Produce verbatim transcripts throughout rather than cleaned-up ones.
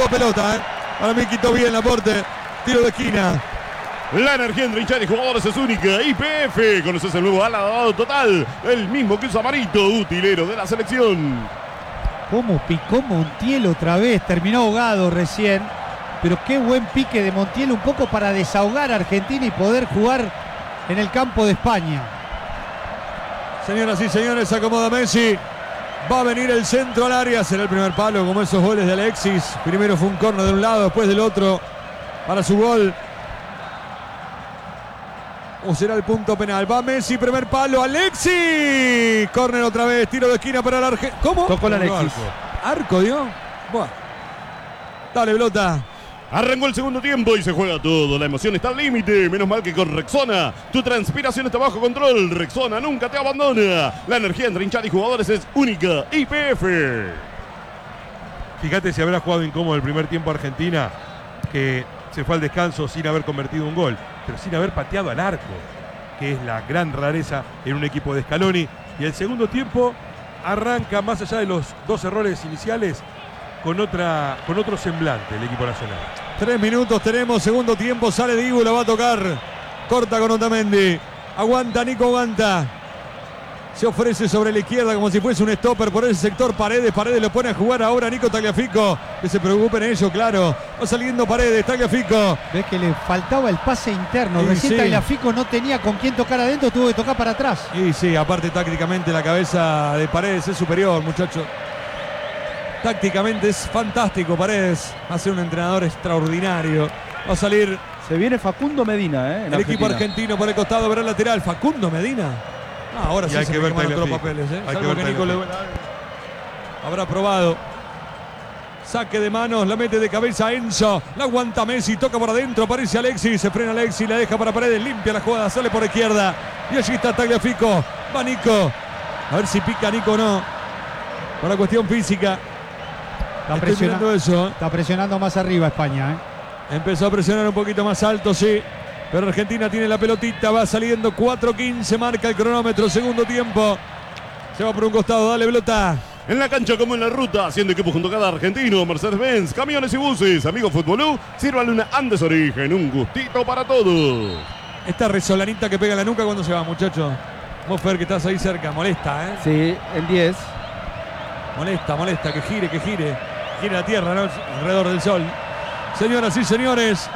tocó pelota, ¿eh? Para mí quitó bien el aporte. Tiro de esquina. La energía entre hinchas y jugadores es única. Y P F, conoces el nuevo ala total. El mismo que usa Marito, utilero de la selección. Cómo picó Montiel otra vez. Terminó ahogado recién. Pero qué buen pique de Montiel, un poco para desahogar a Argentina y poder jugar en el campo de España. Señoras y señores, acomoda Messi. Va a venir el centro al área. Será el primer palo, como esos goles de Alexis. Primero fue un córner de un lado, después del otro para su gol. O será el punto penal. Va Messi, primer palo. Alexis. Córner otra vez. Tiro de esquina para el Argentina. ¿Cómo? Tocó el Alexis. Arco, arco dio. Buah. Dale, pelota. Arrancó el segundo tiempo y se juega todo. La emoción está al límite. Menos mal que con Rexona tu transpiración está bajo control. Rexona nunca te abandona. La energía entre hinchada y jugadores es única. Y P F. Fíjate si habrá jugado incómodo el primer tiempo Argentina, que se fue al descanso sin haber convertido un gol, pero sin haber pateado al arco, que es la gran rareza en un equipo de Scaloni. Y el segundo tiempo arranca, más allá de los dos errores iniciales, con, otra, con otro semblante el equipo nacional. Tres minutos tenemos, segundo tiempo, sale Dibu, la va a tocar. Corta con Otamendi. Aguanta, Nico aguanta. Se ofrece sobre la izquierda como si fuese un stopper por ese sector. Paredes, Paredes lo pone a jugar ahora Nico Tagliafico. Que se preocupen ellos, claro. Va saliendo Paredes, Tagliafico. Ves que le faltaba el pase interno. Sí, Recién sí. Tagliafico no tenía con quién tocar adentro, tuvo que tocar para atrás. Y sí, aparte tácticamente la cabeza de Paredes es superior, muchacho. Tácticamente es fantástico Paredes. Va a ser un entrenador extraordinario. Va a salir Se viene Facundo Medina, ¿eh? el equipo argentino por el costado, verá el lateral. Facundo Medina. Ah, ahora Y sí hay se que me ver quemaron todos los Tagliafico. papeles, ¿eh? Hay que Salvo ver que Nico le habrá probado. Saque de manos, la mete de cabeza Enzo. La aguanta Messi, toca por adentro, aparece Alexis. Se frena Alexis, la deja para Paredes, limpia la jugada, sale por izquierda. Y allí está Tagliafico. Va Nico. A ver si pica Nico o no. Por la cuestión física. Está, Estoy presiona- mirando eso, ¿eh? está presionando más arriba España, ¿eh? Empezó a presionar un poquito más alto, sí. Pero Argentina tiene la pelotita, va saliendo cuatro quince, marca el cronómetro, segundo tiempo. Se va por un costado, dale pelota. En la cancha como en la ruta, haciendo equipo junto a cada argentino, Mercedes-Benz, camiones y buses, amigo Futbolú, sírvale una Andes Origen, un gustito para todos. Esta resolanita que pega en la nuca cuando se va, muchacho. Vos, Fer, que estás ahí cerca, molesta, ¿eh? Sí, en diez. Molesta, molesta, que gire, que gire. Gire la tierra, ¿no? Alrededor del sol. Señoras y señores.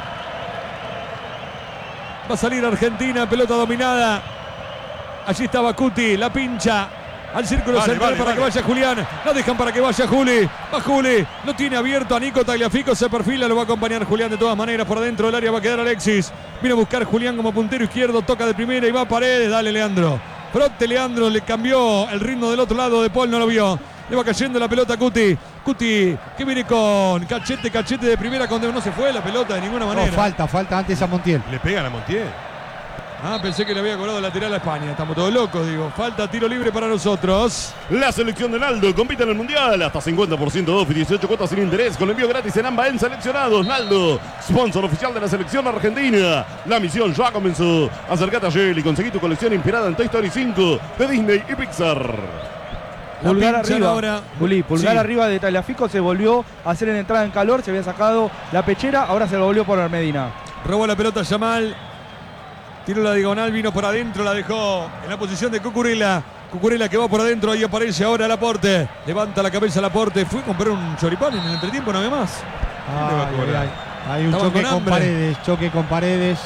Va a salir Argentina, pelota dominada. Allí está Bacuti, la pincha. Al círculo Vale, central vale, para vale. que vaya Julián. No dejan para que vaya Juli. Va Juli. Lo tiene abierto a Nico Tagliafico. Se perfila. Lo va a acompañar Julián de todas maneras. Por dentro del área va a quedar Alexis. Viene a buscar Julián como puntero izquierdo. Toca de primera y va a Paredes. Dale, Leandro. Frote, Leandro. Le cambió el ritmo del otro lado. De Paul no lo vio. Le va cayendo la pelota a Cuti. Cuti que viene con cachete, cachete de primera. Con no se fue la pelota de ninguna No, manera. falta, falta antes a Montiel. Le pegan a Montiel. Ah, pensé que le había cobrado lateral a España. Estamos todos locos, digo. Falta tiro libre para nosotros. La selección de Naldo compite en el Mundial. Hasta cincuenta por ciento off y dieciocho cuotas sin interés. Con envío gratis en ambas en seleccionados. Naldo, sponsor oficial de la selección argentina. La misión ya comenzó. Acércate a Shell y conseguí tu colección inspirada en Toy Story cinco de Disney y Pixar. La Pulgar pinchan arriba. ahora. Juli, pulgar Sí. arriba de Tagliafico. Se volvió a hacer en entrada en calor. Se había sacado la pechera. Ahora se lo volvió por Medina. Robó la pelota Yamal. Tiró la diagonal, vino por adentro, la dejó en la posición de Cucurella. Cucurella que va por adentro, ahí aparece ahora Laporte. Levanta la cabeza Laporte. Fue a comprar un choripán en el entretiempo, no ve más. Ay, le va a ay, cobrar? ay. Hay un Estaban choque con con, hambre. Paredes, choque con Paredes.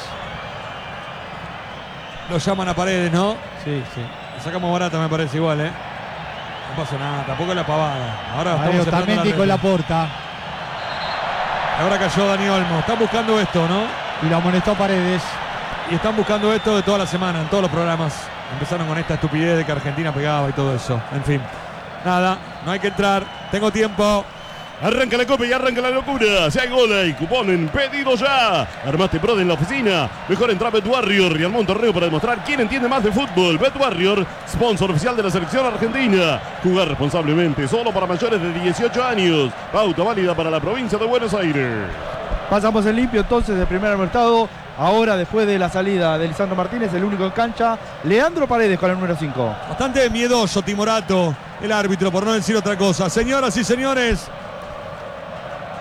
Lo llaman a Paredes, ¿no? Sí, sí. Le sacamos barata, me parece igual, ¿eh? No pasa nada, tampoco es la pavada. Ahora Ahí estamos esperando Otamendi la con la reta. porta. Ahora cayó Dani Olmo. Están buscando esto, ¿no? Y lo amonestó Paredes. Y están buscando esto de toda la semana, en todos los programas. Empezaron con esta estupidez de que Argentina pegaba y todo eso. En fin. Nada, no hay que entrar. Tengo tiempo. Arranca la copa y arranca la locura. Si hay gol y cupón en pedido ya. Armaste Prod en la oficina. Mejor entra Bet Warrior y armó un torneo para demostrar quién entiende más de fútbol. Bet Warrior, sponsor oficial de la selección argentina. Jugar responsablemente, solo para mayores de dieciocho años. Pauta válida para la provincia de Buenos Aires. Pasamos en limpio entonces del primer mercado. Ahora, después de la salida de Lisandro Martínez, el único en cancha, Leandro Paredes con el número cinco. Bastante miedoso Timorato, el árbitro, por no decir otra cosa. Señoras y señores,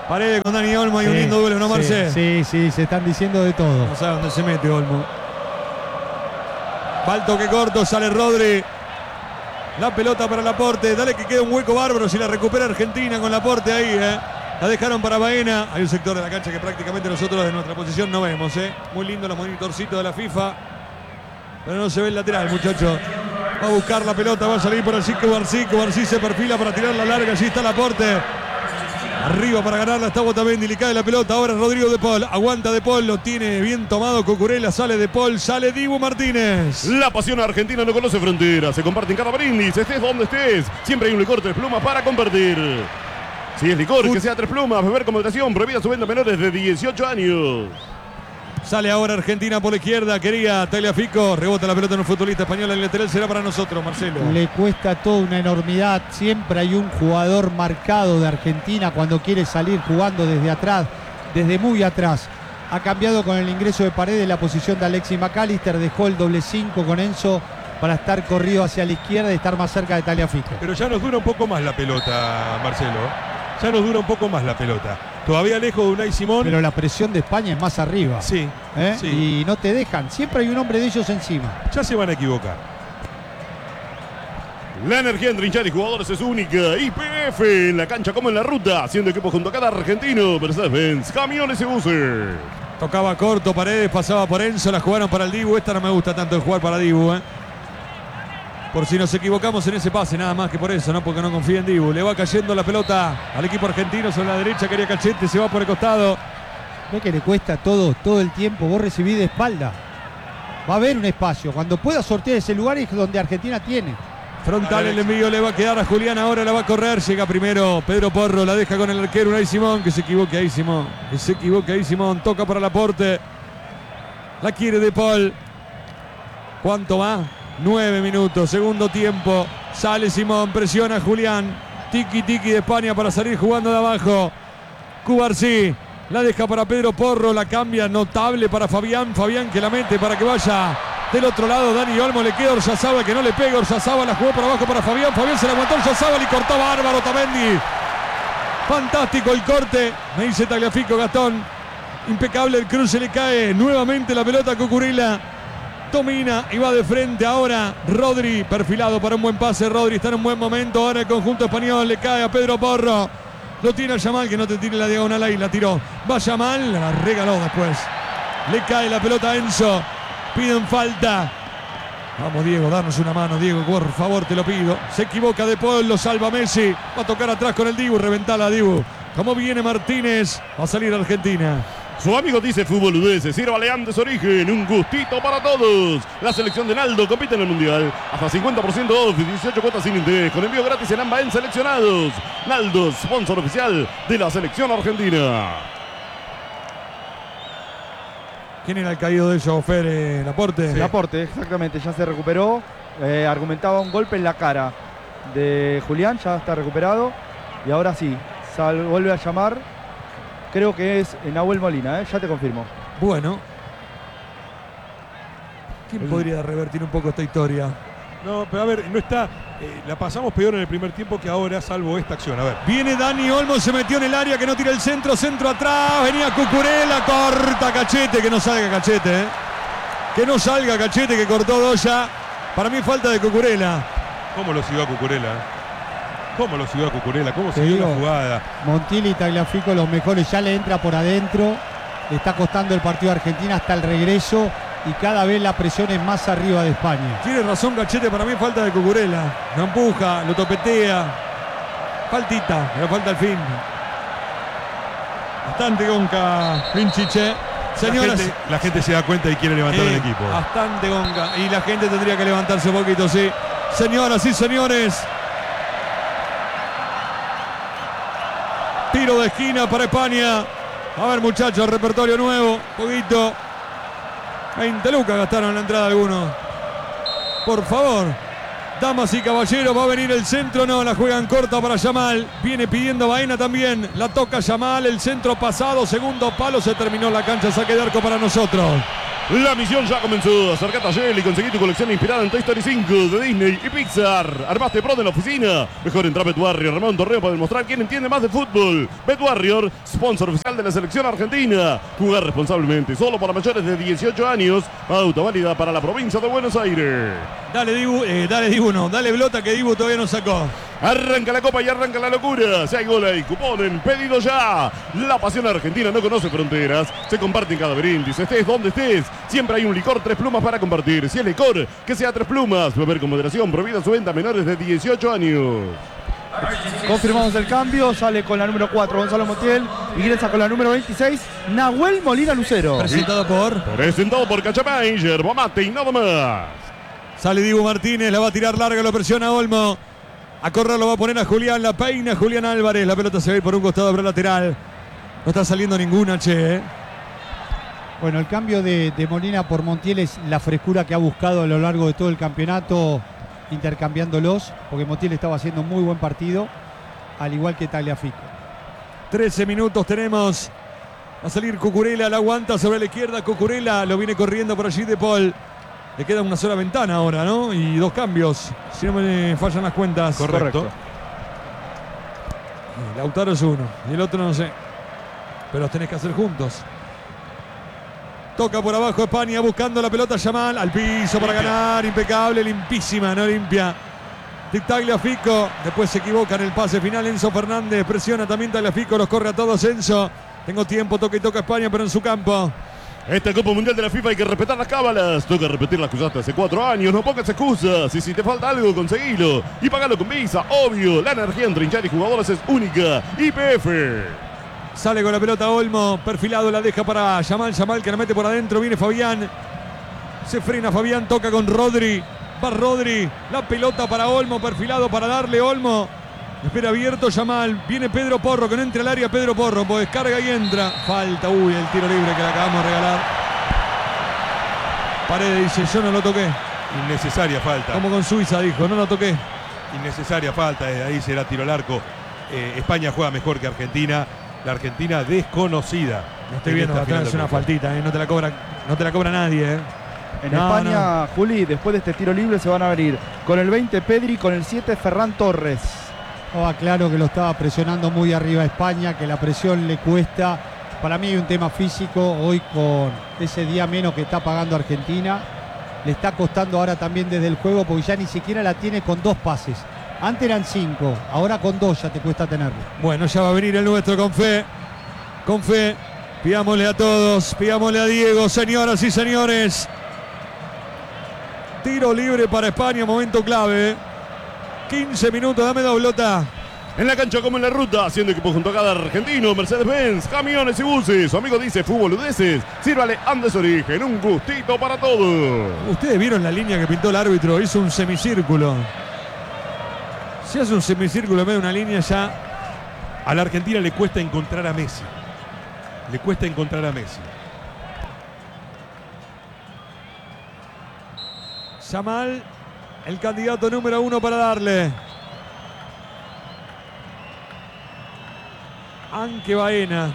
Paredes con Dani Olmo, hay un Sí, lindo duelo, ¿no, Marce? Sí, sí, sí, se están diciendo de todo. No sabe dónde se mete Olmo. Va el toque corto, sale Rodri. La pelota para Laporte. Dale que queda un hueco bárbaro si la recupera Argentina con Laporte ahí, ¿eh? La dejaron para Baena. Hay un sector de la cancha que prácticamente nosotros desde nuestra posición no vemos, ¿eh? Muy lindo los monitorcitos de la FIFA. Pero no se ve el lateral, muchachos. Va a buscar la pelota, va a salir por allí Cubarsí. Cubarsí se perfila para tirar la larga. Allí está Laporte. Arriba para ganarla está Otamendi, le cae la pelota. Ahora Rodrigo de Paul, aguanta de Paul, lo tiene bien tomado Cucurella, sale de Paul, sale Dibu Martínez. La pasión argentina no conoce fronteras, se comparte en cada brindis, estés donde estés. Siempre hay un licor Tres Plumas para compartir. Si es licor, que sea Tres Plumas, beber con moderación, prohibida su venta a menores de dieciocho años. Sale ahora Argentina por la izquierda, quería Tagliafico, rebota la pelota en un futbolista español, el lateral será para nosotros, Marcelo. Le cuesta toda una enormidad, siempre hay un jugador marcado de Argentina cuando quiere salir jugando desde atrás, desde muy atrás. Ha cambiado con el ingreso de Paredes la posición de Alexis McAllister, dejó el doble cinco con Enzo para estar corrido hacia la izquierda y estar más cerca de Tagliafico. Pero ya nos dura un poco más la pelota, Marcelo. Ya nos dura un poco más la pelota. Todavía lejos de Unai Simón. Pero la presión de España es más arriba. Sí, ¿eh? sí. Y no te dejan. Siempre hay un hombre de ellos encima. Ya se van a equivocar. La energía en trinchar y jugadores es única. Y P F en la cancha como en la ruta, haciendo equipo junto a cada argentino. Mercedes-Benz, camiones y buses. Tocaba corto, Paredes pasaba por Enzo, la jugaron para el Dibu. Esta no me gusta tanto de jugar para Dibu, ¿eh? Por si nos equivocamos en ese pase, nada más que por eso, no porque no confía en Dibu. Le va cayendo la pelota al equipo argentino sobre la derecha, quería Cachete, se va por el costado. Ve que le cuesta todo, todo el tiempo. Vos recibís de espalda. Va a haber un espacio. Cuando pueda sortear ese lugar es donde Argentina tiene. Frontal el envío, le va a quedar a Julián, ahora la va a correr. Llega primero Pedro Porro, la deja con el arquero Unai Simón, que se equivoque ahí Simón. Que se equivoque ahí Simón, toca para Laporte. La quiere De Paul. ¿Cuánto va? Nueve minutos, segundo tiempo. Sale Simón, presiona a Julián. Tiki tiki de España para salir jugando de abajo. Cubarsí la deja para Pedro Porro, la cambia notable para Fabián. Fabián que la mete para que vaya del otro lado. Dani Olmo, le queda Oryazábal que no le pega. Oryazábal la jugó para abajo para Fabián. Fabián se la aguantó Oryazábal y cortó bárbaro Otamendi. Fantástico el corte, me dice Tagliafico. Gastón, impecable el cruce, le cae nuevamente la pelota a Cucurella. Domina y va de frente ahora Rodri, perfilado para un buen pase. Rodri está en un buen momento. Ahora el conjunto español le cae a Pedro Porro. Lo tira Yamal, que no te tire la diagonal ahí, la tiró. Va Yamal, la regaló después. Le cae la pelota a Enzo. Piden falta. Vamos Diego, darnos una mano, Diego, por favor, te lo pido. Se equivoca De Paul, lo salva Messi. Va a tocar atrás con el Dibu, reventala Dibu. Como viene Martínez, va a salir Argentina. Su amigo dice Fútbol U D S, sírvale antes origen, un gustito para todos. La selección de Naldo compite en el Mundial. Hasta cincuenta por ciento off, dieciocho cuotas sin interés, con envío gratis en AMBA en seleccionados. Naldo, sponsor oficial de la selección argentina. ¿Quién era el caído de ellos, Fer? Eh, Laporte. Sí. Laporte, exactamente, ya se recuperó. Eh, argumentaba un golpe en la cara de Julián, ya está recuperado. Y ahora sí, sal, vuelve a llamar. Creo que es Nahuel Molina, ¿eh? Ya te confirmo. Bueno. ¿Quién podría revertir un poco esta historia? No, pero a ver, no está. Eh, la pasamos peor en el primer tiempo que ahora, salvo esta acción. A ver. Viene Dani Olmo, se metió en el área, que no tira el centro, centro atrás. Venía Cucurella, corta Cachete, que no salga Cachete, ¿eh? Que no salga Cachete, que cortó Doya. Para mí falta de Cucurella. ¿Cómo lo siguió a Cucurella? ¿Cómo lo siguió a Cucurella? ¿Cómo Te siguió digo, la jugada? Montiel y Tagliafico los mejores, ya le entra por adentro, le está costando el partido a Argentina hasta el regreso y cada vez la presión es más arriba de España. Tiene razón Cachete, para mí falta de Cucurella. Lo empuja, lo topetea. Faltita, pero falta el fin. Bastante gonca Pinchiche. Señoras, la, gente, la gente se da cuenta y quiere levantar eh, el equipo. Bastante gonca. Y la gente tendría que levantarse un poquito, sí. Señoras y señores. Tiro de esquina para España. A ver, muchachos, repertorio nuevo. Poquito. veinte lucas gastaron en la entrada algunos. Por favor. Damas y caballeros, va a venir el centro. No, la juegan corta para Yamal. Viene pidiendo Baena también. La toca Yamal. El centro pasado. Segundo palo. Se terminó la cancha. Saque de arco para nosotros. La misión ya comenzó. Acercate a Shell y conseguí tu colección inspirada en Toy Story cinco de Disney y Pixar. Armaste pro en la oficina. Mejor entra a Bet Warrior. Armá un torneo para demostrar quién entiende más de fútbol. Bet Warrior, sponsor oficial de la selección argentina. Jugar responsablemente, solo para mayores de dieciocho años. Pauta válida para la provincia de Buenos Aires. Dale Dibu, eh, dale Dibu no, dale Blota que Dibu todavía no sacó. Arranca la copa y arranca la locura. Si hay gol hay cupón en pedido ya. La pasión argentina no conoce fronteras. Se comparte en cada brindis. Estés donde estés. Siempre hay un licor Tres Plumas para compartir. Si es licor, que sea Tres Plumas. Beber con moderación. Prohibida su venta a menores de dieciocho años. Confirmamos el cambio. Sale con la número cuatro Gonzalo Montiel. Ingresa con la número veintiséis Nahuel Molina Lucero. Presentado por... Presentado por Cachapay, yerba mate y nada más. Sale Dibu Martínez, la va a tirar larga, lo presiona Olmo. A correr lo va a poner a Julián, la peina Julián Álvarez. La pelota se va a ir por un costado para el lateral. No está saliendo ninguna, che. ¿eh? Bueno, el cambio de, de Molina por Montiel es la frescura que ha buscado a lo largo de todo el campeonato, intercambiándolos, porque Montiel estaba haciendo muy buen partido, al igual que Tagliafico. trece minutos tenemos. Va a salir Cucurella, la aguanta sobre la izquierda. Cucurella lo viene corriendo por allí De Paul. Le queda una sola ventana ahora, ¿no? Y dos cambios, si no me fallan las cuentas. Correcto. Lautaro es uno y el otro no sé. Pero los tenés que hacer juntos. Toca por abajo España buscando la pelota. Yamal al piso para ganar. Impecable, limpísima, no limpia. Tagliafico. Después se equivoca en el pase final. Enzo Fernández presiona también Tagliafico. Los corre a todos Enzo. Tengo tiempo, toca y toca España, pero en su campo. Esta Copa Mundial de la FIFA hay que respetar las cábalas. Toca repetir las que usaste hace cuatro años. No pongas excusas. Y si te falta algo, conseguilo. Y pagalo con Visa, obvio. La energía entre hinchar y jugadores es única. Y P F. Sale con la pelota Olmo. Perfilado, la deja para Yamal. Yamal que la mete por adentro. Viene Fabián. Se frena Fabián. Toca con Rodri. Va Rodri. La pelota para Olmo. Perfilado para darle Olmo. Espera abierto Yamal. Viene Pedro Porro, que no entra al área Pedro Porro. Pues descarga y entra. Falta. Uy, el tiro libre que le acabamos de regalar. Paredes dice, yo no lo toqué. Innecesaria falta. Como con Suiza dijo, no lo toqué. Innecesaria falta. Desde ahí será tiro al arco. Eh, España juega mejor que Argentina. La Argentina desconocida. Lo estoy viendo, atrás es una faltita. Eh. No te la cobra, no te la cobra nadie. Eh. En no, España, no. Juli, después de este tiro libre se van a venir con el veinte Pedri, con el siete Ferran Torres. Oh, claro que lo estaba presionando muy arriba España, que la presión le cuesta. Para mí hay un tema físico, hoy con ese día menos que está pagando Argentina, le está costando ahora también desde el juego, porque ya ni siquiera la tiene con dos pases. Antes eran cinco, ahora con dos ya te cuesta tenerlo. Bueno, ya va a venir el nuestro con fe, con fe. Pidámosle a todos, pidámosle a Diego, señoras y señores. Tiro libre para España, momento clave. quince minutos, dame doblota. En la cancha como en la ruta, haciendo equipo junto a cada argentino, Mercedes-Benz, camiones y buses. Su amigo dice fútbol udeces. Sírvale Andes Origen, un gustito para todos. Ustedes vieron la línea que pintó el árbitro, hizo un semicírculo. Si hace un semicírculo en medio de una línea ya. A la Argentina le cuesta encontrar a Messi. Le cuesta encontrar a Messi. Yamal, el candidato número uno para darle. Anque Baena.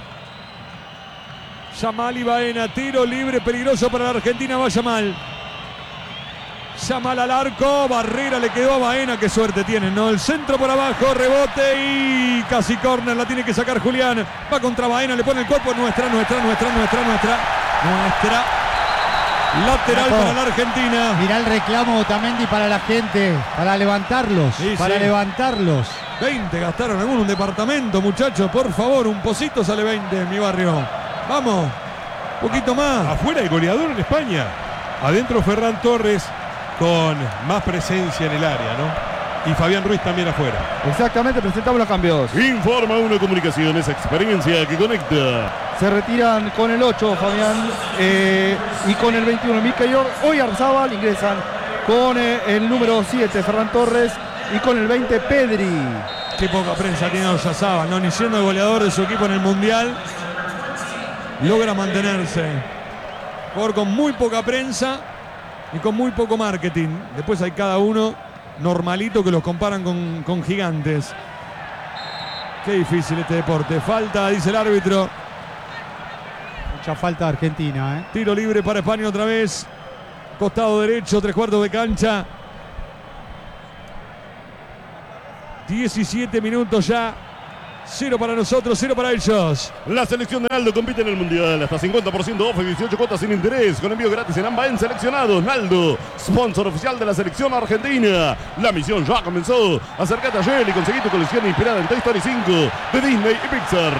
Yamal y Baena. Tiro libre peligroso para la Argentina. Va Yamal. Yamal al arco. Barrera le quedó a Baena. Qué suerte tienen, ¿no? El centro por abajo. Rebote y casi córner. La tiene que sacar Julián. Va contra Baena. Le pone el cuerpo. Nuestra, nuestra, nuestra, nuestra, nuestra. Nuestra. Lateral para la Argentina. Mirá el reclamo Otamendi para la gente. Para levantarlos. Sí, para sí. levantarlos. veinte gastaron algún un departamento, muchachos. Por favor, un pocito sale veinte en mi barrio. Vamos, un poquito más. Afuera el goleador en España. Adentro Ferran Torres con más presencia en el área, ¿no? Y Fabián Ruiz también afuera. Exactamente, presentamos los cambios. Informa una comunicación, esa experiencia que conecta. Se retiran con el ocho Fabián eh, y con el veintiuno Micayor. Hoy Arzábal ingresan con eh, el número siete Ferran Torres y con el veinte Pedri. Qué poca prensa tiene Oyarzábal, ¿no? Ni siendo el goleador de su equipo en el Mundial, logra mantenerse. Jugador con muy poca prensa y con muy poco marketing. Después hay cada uno normalito que los comparan con, con gigantes. Qué difícil este deporte. Falta, dice el árbitro. mucha falta de Argentina, ¿eh? Tiro libre para España otra vez. Costado derecho, tres cuartos de cancha. diecisiete minutos ya. Cero para nosotros, cero para ellos. La selección de Naldo compite en el Mundial. Hasta cincuenta por ciento off y dieciocho cuotas sin interés. Con envío gratis en Ambaen Seleccionados. Naldo, sponsor oficial de la selección argentina. La misión ya comenzó. Acércate a Shell y conseguí tu colección inspirada en Toy Story cinco de Disney y Pixar.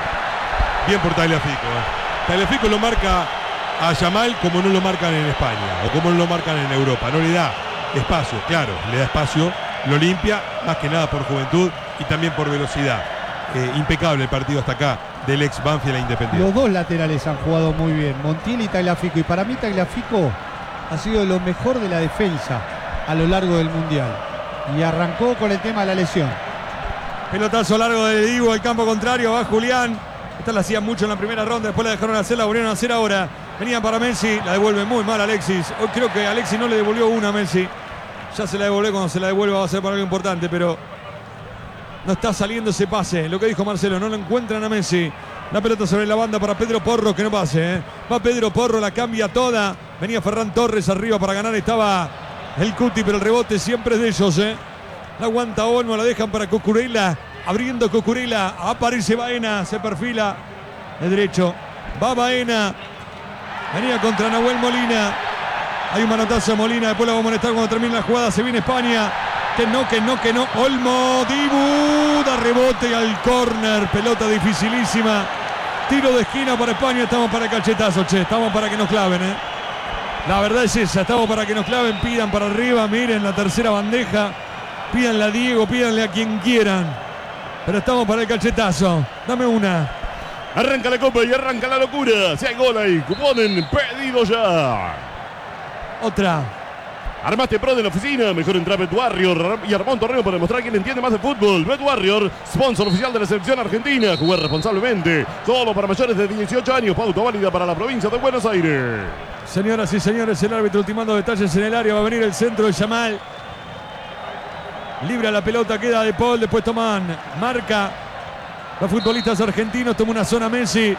Bien por Tagliafico. ¿eh? Tagliafico lo marca a Yamal como no lo marcan en España o como no lo marcan en Europa. No le da espacio, claro, le da espacio, lo limpia, más que nada por juventud y también por velocidad. Eh, impecable el partido hasta acá del ex Banfield a Independiente. Los dos laterales han jugado muy bien, Montiel y Tagliafico. Y para mí Tagliafico ha sido lo mejor de la defensa a lo largo del Mundial. Y arrancó con el tema de la lesión. Pelotazo largo de Dibu al campo contrario. Va Julián. Esta la hacían mucho en la primera ronda. Después la dejaron hacer, la volvieron a hacer ahora. Venían para Messi. La devuelve muy mal Alexis. Hoy creo que Alexis no le devolvió una a Messi. Ya se la devolvió. Cuando se la devuelva va a ser para algo importante. Pero no está saliendo ese pase. Lo que dijo Marcelo. No lo encuentran a Messi. La pelota sobre la banda para Pedro Porro. Que no pase. ¿eh? Va Pedro Porro. La cambia toda. Venía Ferran Torres arriba para ganar. Estaba el Cuti. Pero el rebote siempre es de ellos. ¿eh? La aguanta Olmo. La dejan para Cucurella. Abriendo Cucurella, aparece Baena, se perfila de derecho, va Baena, venía contra Nahuel Molina, hay un manotazo de Molina, después la va a molestar cuando termine la jugada, se viene España, que no, que no, que no, Olmo, Dibu, da rebote al córner, pelota dificilísima, tiro de esquina para España, estamos para el cachetazo, che, estamos para que nos claven, eh. La verdad es esa, estamos para que nos claven, pidan para arriba, miren la tercera bandeja, pídanle a Diego, pídanle a quien quieran. Pero estamos para el cachetazo. Dame una. Arranca la copa y arranca la locura. Si hay gol ahí, cuponen pedido ya. Otra. Armaste Pro de la oficina. Mejor entrar Bet Warrior y armó un torneo para demostrar quién entiende más de fútbol. Bet Warrior, sponsor oficial de la selección argentina. Jugar responsablemente. Solo para mayores de dieciocho años. Pauta válida para la provincia de Buenos Aires. Señoras y señores, el árbitro ultimando detalles en el área. Va a venir el centro de Yamal. Libra la pelota, queda De Paul, después toman marca los futbolistas argentinos, toma una zona Messi.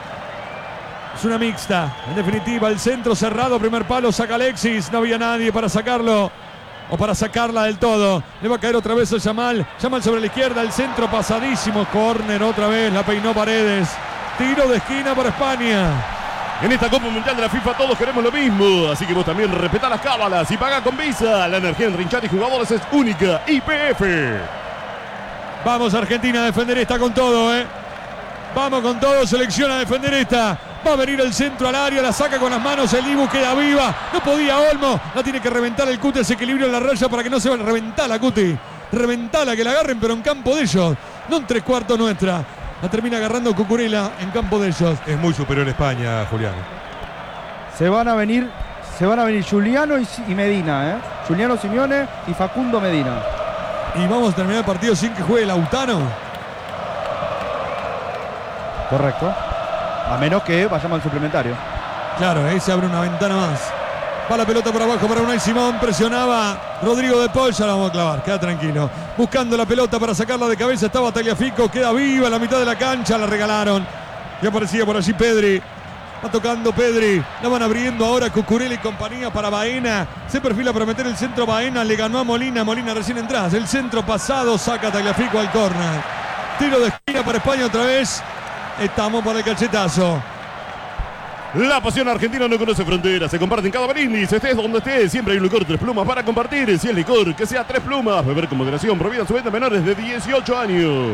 Es una mixta, en definitiva, el centro cerrado, primer palo, saca Alexis, no había nadie para sacarlo o para sacarla del todo. Le va a caer otra vez a Yamal, Yamal sobre la izquierda, el centro pasadísimo, córner otra vez, la peinó Paredes. Tiro de esquina para España. En esta Copa Mundial de la FIFA todos queremos lo mismo, así que vos también respetá las cábalas y paga con Visa. La energía en trinchar y jugadores es única. Y P F. Vamos Argentina a defender esta con todo, ¿eh? Vamos con todo, selección a defender esta. Va a venir el centro al área, la saca con las manos, el Dibu queda viva. No podía Olmo, la tiene que reventar el Cuti, ese equilibrio en la raya para que no se vaya a reventar la Cuti. Reventala, que la agarren, pero en campo de ellos, no en tres cuartos nuestra. La termina agarrando Cucurella en campo de ellos. Es muy superior España, Julián. Se van a venir, se van a venir Juliano y, y Medina, ¿eh? Juliano Simeone y Facundo Medina. Y vamos a terminar el partido sin que juegue Lautaro. Correcto. A menos que vayamos al suplementario. Claro, ahí se abre una ventana más. Va la pelota por abajo para Unai Simón. Presionaba Rodrigo De Paul. Ya la vamos a clavar. Queda tranquilo. Buscando la pelota para sacarla de cabeza. Estaba Tagliafico. Queda viva en la mitad de la cancha. La regalaron. Y aparecía por allí Pedri. Va tocando Pedri. La van abriendo ahora Cucurella y compañía para Baena. Se perfila para meter el centro Baena. Le ganó a Molina. Molina recién entrada. El centro pasado. Saca Tagliafico al córner. Tiro de esquina para España otra vez. Estamos para el cachetazo. La pasión argentina no conoce fronteras, se comparte en cada brindis, estés donde estés, siempre hay un licor tres plumas para compartir, si es licor, que sea tres plumas, beber con moderación, prohibida su venta a menores de dieciocho años.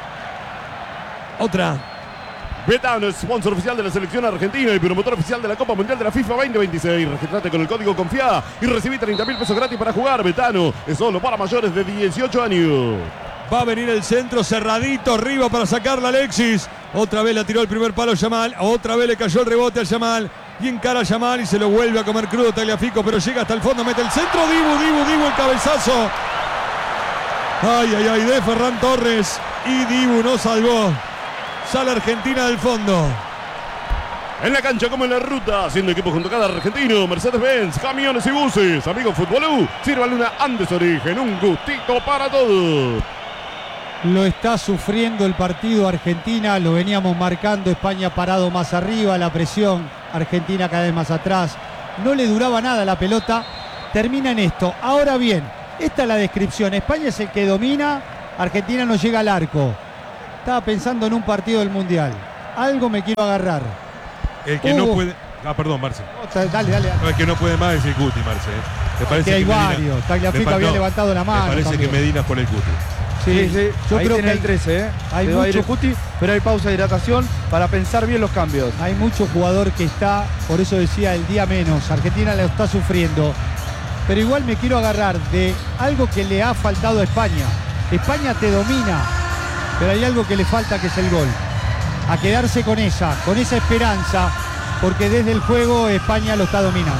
Otra. Betano es sponsor oficial de la selección argentina y promotor oficial de la Copa Mundial de la FIFA veinte veintiséis. Registrate con el código CONFIA y recibí treinta mil pesos gratis para jugar. Betano es solo para mayores de dieciocho años. Va a venir el centro cerradito arriba para sacarla Alexis. Otra vez la tiró el primer palo Yamal. Otra vez le cayó el rebote a Yamal. Y encara a Yamal y se lo vuelve a comer crudo Tagliafico. Pero llega hasta el fondo, mete el centro. Dibu, Dibu, Dibu, el cabezazo. Ay, ay, ay, de Ferran Torres. Y Dibu no salvó. Sale Argentina del fondo. En la cancha como en la ruta, haciendo equipo junto a cada argentino, Mercedes-Benz, camiones y buses. Amigos Futbolú, sírvale una Andes Origen, un gustito para todos. Lo está sufriendo el partido Argentina, lo veníamos marcando, España parado más arriba, la presión, Argentina cada vez más atrás. No le duraba nada la pelota, termina en esto. Ahora bien, esta es la descripción. España es el que domina, Argentina no llega al arco. Estaba pensando en un partido del Mundial. Algo me quiero agarrar. El que Hugo. no puede... Ah, perdón, Marce. Dale, dale, dale. No, el que no puede más es el Cuti, Marce. ¿eh? Me parece Que hay que Medina- varios. Tagliafico me había faltó- levantado la mano Me parece también. que Medina es por el Cuti. Sí, Sí, sí. yo Ahí creo tiene que el trece, ¿eh? hay Se va a ir mucho- el Cuti, pero hay pausa de hidratación para pensar bien los cambios. hay mucho jugador que está, por eso decía el día menos. Argentina lo está sufriendo. Pero igual me quiero agarrar de algo que le ha faltado a España. España te domina, pero hay algo que le falta, que es el gol. A quedarse con esa, con esa esperanza, porque desde el juego España lo está dominando.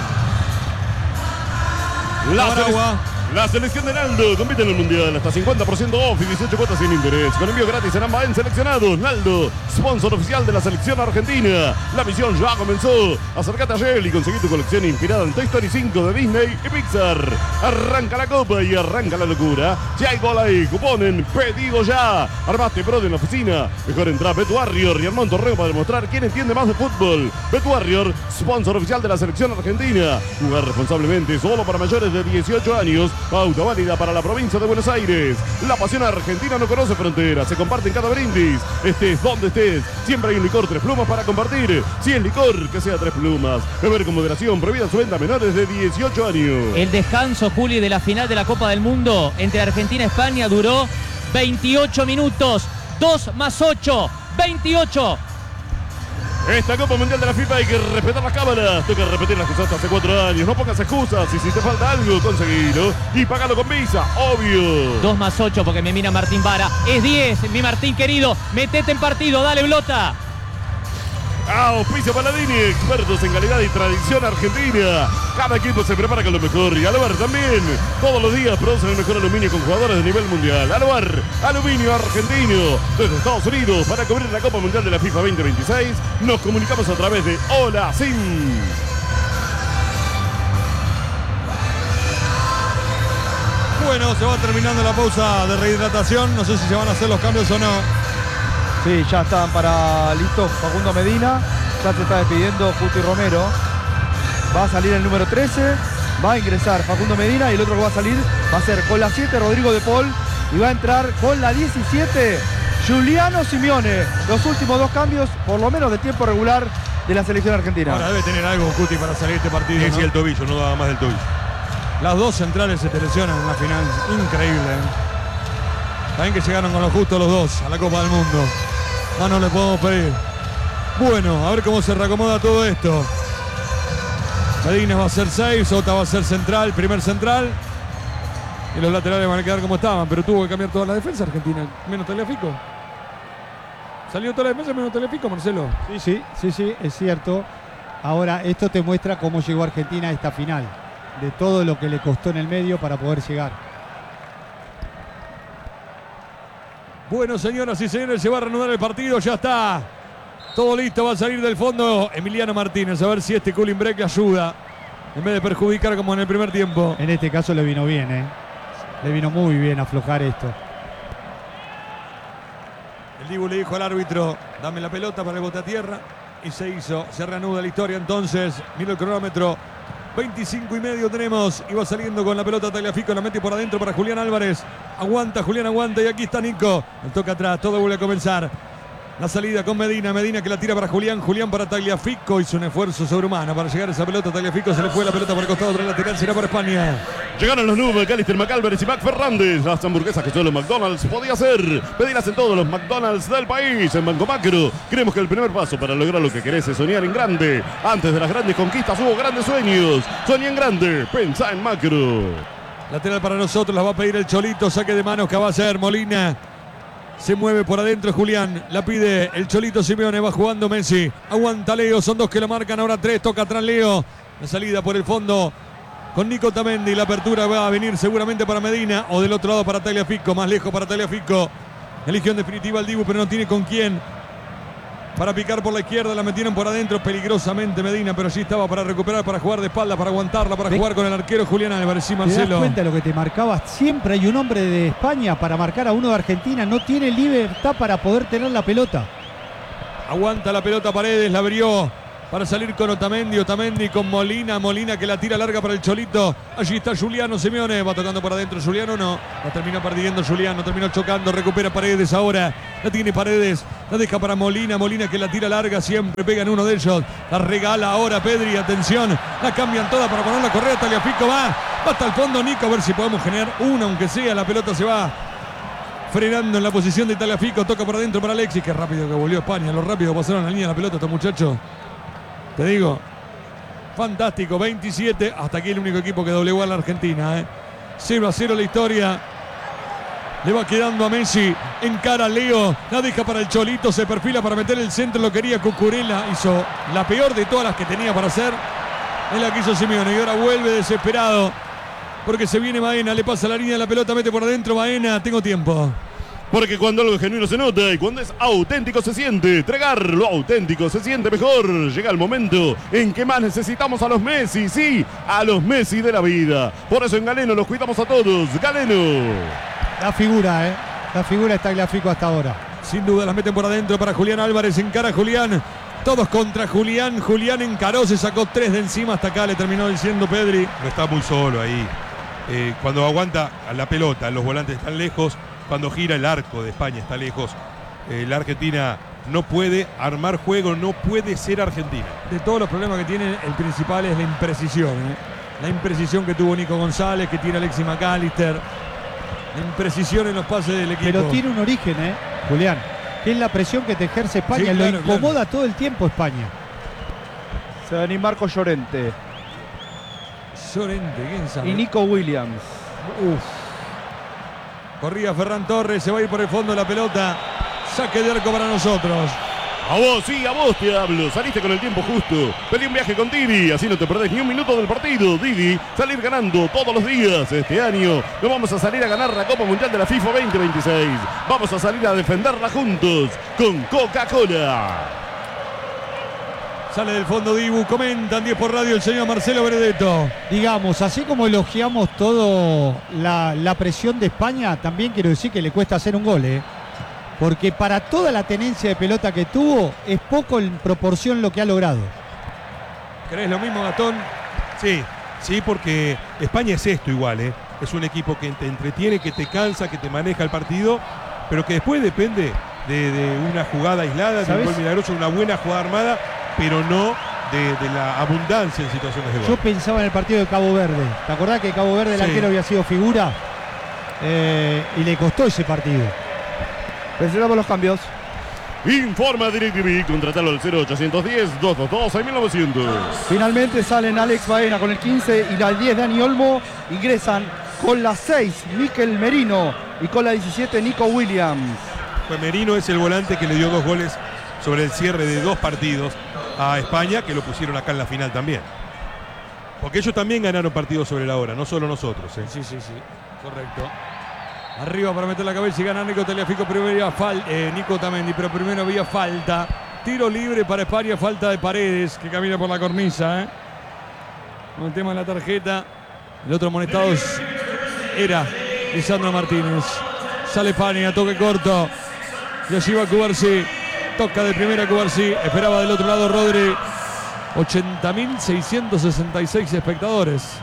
La, Ahora, sele- agua. la selección de Naldo compite en el Mundial hasta cincuenta por ciento off y dieciocho cuotas sin interés. Con envío gratis en ambas en seleccionados. Naldo, sponsor oficial de la selección argentina. La misión ya comenzó. Acércate a Shell y conseguí tu colección inspirada en Toy Story cinco de Disney y Pixar. Arranca la copa y arranca la locura. Si hay gol ahí, cupón en pedido ya. Armaste pro en la oficina. Mejor entra a Bet Warrior y Armando Torreo para demostrar quién entiende más de fútbol. Bet Warrior, sponsor oficial de la selección argentina. Jugar responsablemente solo para mayores de dieciocho años. Pauta válida para la provincia de Buenos Aires. La pasión argentina no conoce fronteras. Se comparte en cada brindis. Estés donde estés. Siempre hay un licor tres plumas para compartir. Si es licor, que sea tres plumas. Beber con moderación. Prohibida su venta a menores de dieciocho años. El descanso, Juli, de la final de la Copa del Mundo entre Argentina y España duró veintiocho minutos. dos más ocho, veintiocho. Esta Copa Mundial de la FIFA hay que respetar las cámaras. Toca repetir las que usaste hace cuatro años. No pongas excusas. Y si te falta algo, conseguilo. Y pagalo con Visa, obvio. dos más ocho porque me mira Martín Vara. Es diez, mi Martín querido. Metete en partido, dale, Blota. Auspicio Paladini, expertos en calidad y tradición argentina. Cada equipo se prepara con lo mejor. Y Aluar también. Todos los días producen el mejor aluminio con jugadores de nivel mundial. Aluar, aluminio argentino. Desde Estados Unidos, para cubrir la Copa Mundial de la FIFA veinte veintiséis, nos comunicamos a través de Hola Sim. Bueno, se va terminando la pausa de rehidratación. No sé si se van a hacer los cambios o no. Sí, ya están para listos Facundo Medina. Ya se está despidiendo Cuti Romero. Va a salir el número trece. Va a ingresar Facundo Medina y el otro que va a salir va a ser con la siete Rodrigo de Paul. Y va a entrar con la diecisiete Giuliano Simeone. Los últimos dos cambios, por lo menos de tiempo regular, de la selección argentina. Ahora debe tener algo Cuti para salir este partido, Sí, ¿no? sí, el tobillo, no daba más del tobillo. Las dos centrales se te lesionan en la final. Increíble, ¿eh? También que llegaron con lo justo los dos a la Copa del Mundo. Ah, no le podemos pedir. Bueno, a ver cómo se reacomoda todo esto. Medina va a ser seis, Sota va a ser central, primer central. Y los laterales van a quedar como estaban, pero tuvo que cambiar toda la defensa argentina. Menos Tagliafico. Salió toda la defensa menos Tagliafico, Marcelo. Sí, sí, sí, sí, es cierto. Ahora, esto te muestra cómo llegó Argentina a esta final. De todo lo que le costó en el medio para poder llegar. Bueno, señoras y señores, se va a reanudar el partido, ya está. Todo listo, va a salir del fondo Emiliano Martínez. A ver si este cooling break le ayuda. En vez de perjudicar como en el primer tiempo. En este caso le vino bien, ¿eh? Le vino muy bien aflojar esto. El Dibu le dijo al árbitro, dame la pelota para el bote a tierra. Y se hizo, se reanuda la historia entonces. Mira el cronómetro. veinticinco y medio tenemos. Y va saliendo con la pelota Tagliafico. La mete por adentro para Julián Álvarez. Aguanta, Julián aguanta. Y aquí está Nico. El toca atrás. Todo vuelve a comenzar. La salida con Medina. Medina que la tira para Julián. Julián para Tagliafico. Hizo un esfuerzo sobrehumano para llegar a esa pelota. Tagliafico se le fue la pelota por el costado. Otra lateral será para España. Llegaron los nubes, Calister McAlvarez y Mac Fernández. Las hamburguesas que solo McDonald's podía hacer. Pedirlas en todos los McDonald's del país. En Banco Macro, creemos que el primer paso para lograr lo que querés es soñar en grande. Antes de las grandes conquistas hubo grandes sueños. Soñá en grande, pensá en Macro. Lateral para nosotros. La va a pedir el Cholito. Saque de manos que va a hacer Molina. Se mueve por adentro Julián. La pide el Cholito Simeone. Va jugando Messi. Aguanta Leo. Son dos que lo marcan. Ahora tres. Toca atrás Leo. La salida por el fondo con Nico Tamendi. La apertura va a venir seguramente para Medina. O del otro lado para Tagliafico. Más lejos para Tagliafico. Eligió en definitiva al Dibu, pero no tiene con quién. para picar por la izquierda, la metieron por adentro peligrosamente Medina, pero allí estaba para recuperar, para jugar de espalda, para aguantarla, para jugar con el arquero Julián Álvarez. Sí, ¿Te das Marcelo. cuenta de lo que te marcaba? Siempre hay un hombre de España para marcar a uno de Argentina. No tiene libertad para poder tener la pelota. Aguanta la pelota Paredes, la abrió para salir con Otamendi, Otamendi con Molina, Molina que la tira larga para el Cholito. Allí está Juliano Simeone, va tocando para adentro Juliano, no, la termina perdiendo Juliano, terminó chocando, recupera Paredes ahora, la tiene Paredes, la deja para Molina, Molina que la tira larga, siempre pega en uno de ellos, la regala ahora Pedri, atención, la cambian toda para poner la correa, Tagliafico va, va hasta el fondo Nico, a ver si podemos generar una, aunque sea, la pelota se va frenando en la posición de Tagliafico, toca por adentro para Alexis, que rápido que volvió a España, lo rápido que pasaron la línea de la pelota estos muchachos. Te digo, fantástico, veintisiete, hasta aquí el único equipo que doblegó a la Argentina, ¿eh? cero a cero la historia, le va quedando a Messi, encara a Leo, la deja para el Cholito, se perfila para meter el centro, lo quería Cucurella, hizo la peor de todas las que tenía para hacer, es la que hizo Simeone, y ahora vuelve desesperado, porque se viene Baena, le pasa la línea de la pelota, mete por adentro Baena, tengo tiempo. Porque cuando algo es genuino se nota y cuando es auténtico se siente. Entregar lo auténtico se siente mejor. Llega el momento en que más necesitamos a los Messi, sí, a los Messi de la vida. Por eso en Galeno los cuidamos a todos. Galeno. La figura, ¿eh? La figura está Tagliafico hasta ahora. Sin duda las meten por adentro para Julián Álvarez, encara a Julián. Todos contra Julián. Julián encaró, se sacó tres de encima. Hasta acá le terminó diciendo Pedri. No está muy solo ahí. Eh, cuando aguanta a la pelota, los volantes están lejos. Cuando gira el arco de España está lejos. Eh, la Argentina no puede armar juego, no puede ser Argentina. De todos los problemas que tiene, el principal es la imprecisión. ¿eh? La imprecisión que tuvo Nico González, que tiene Alexis McAllister. La imprecisión en los pases del equipo. Pero tiene un origen, ¿eh, Julián? Que es la presión que te ejerce España. Sí, Lo claro, incomoda claro. todo el tiempo España. Se va a venir Marco Llorente Llorente, ¿quién sabe? y Nico Williams. Uf. Corría Ferran Torres, se va a ir por el fondo de la pelota. Saque de arco para nosotros. A vos, sí, a vos te hablo. Saliste con el tiempo justo. Pedí un viaje con Didi, así no te perdés ni un minuto del partido. Didi, salir ganando todos los días. Este año no vamos a salir a ganar la Copa Mundial de la FIFA veinte veintiséis. Vamos a salir a defenderla juntos con Coca-Cola. Sale del fondo Dibu, comentan diez por radio el señor Marcelo Benedetto. Digamos, así como elogiamos todo la, la presión de España, también quiero decir que le cuesta hacer un gol, ¿eh? Porque para toda la tenencia de pelota que tuvo, es poco en proporción lo que ha logrado. ¿Crees lo mismo, Gastón? Sí, sí, porque España es esto igual, ¿eh? Es un equipo que te entretiene, que te cansa, que te maneja el partido, pero que después depende de, de una jugada aislada, de un ¿Sabes? gol milagroso, una buena jugada armada, pero no de, de la abundancia en situaciones de gol. Yo pensaba en el partido de Cabo Verde. ¿Te acordás que Cabo Verde el Sí. arquero había sido figura? Eh, y le costó ese partido. Presentamos los cambios. Informa DirecTV, contratalo al cero ochocientos diez, doscientos veintidós, seis mil novecientos. Finalmente salen Alex Baena con el quince y la diez Dani Olmo. Ingresan con la seis Mikel Merino y con la diecisiete Nico Williams. Pues Merino es el volante que le dio dos goles sobre el cierre de dos partidos a España, que lo pusieron acá en la final también. Porque ellos también ganaron partidos sobre la hora, no solo nosotros, ¿eh? Sí, sí, sí. Correcto. Arriba para meter la cabeza y gana Nico Tagliafico. Primero había falta, eh, Nico Otamendi, pero primero había falta. Tiro libre para España, falta de Paredes, que camina por la cornisa. ¿eh? Con el tema de la tarjeta. El otro amonestado es- era Lisandro Martínez. Sale España, toque corto. Y allí va Cubarsí. Toca de primera Cubarsí. Esperaba del otro lado Rodri. ochenta mil seiscientos sesenta y seis espectadores.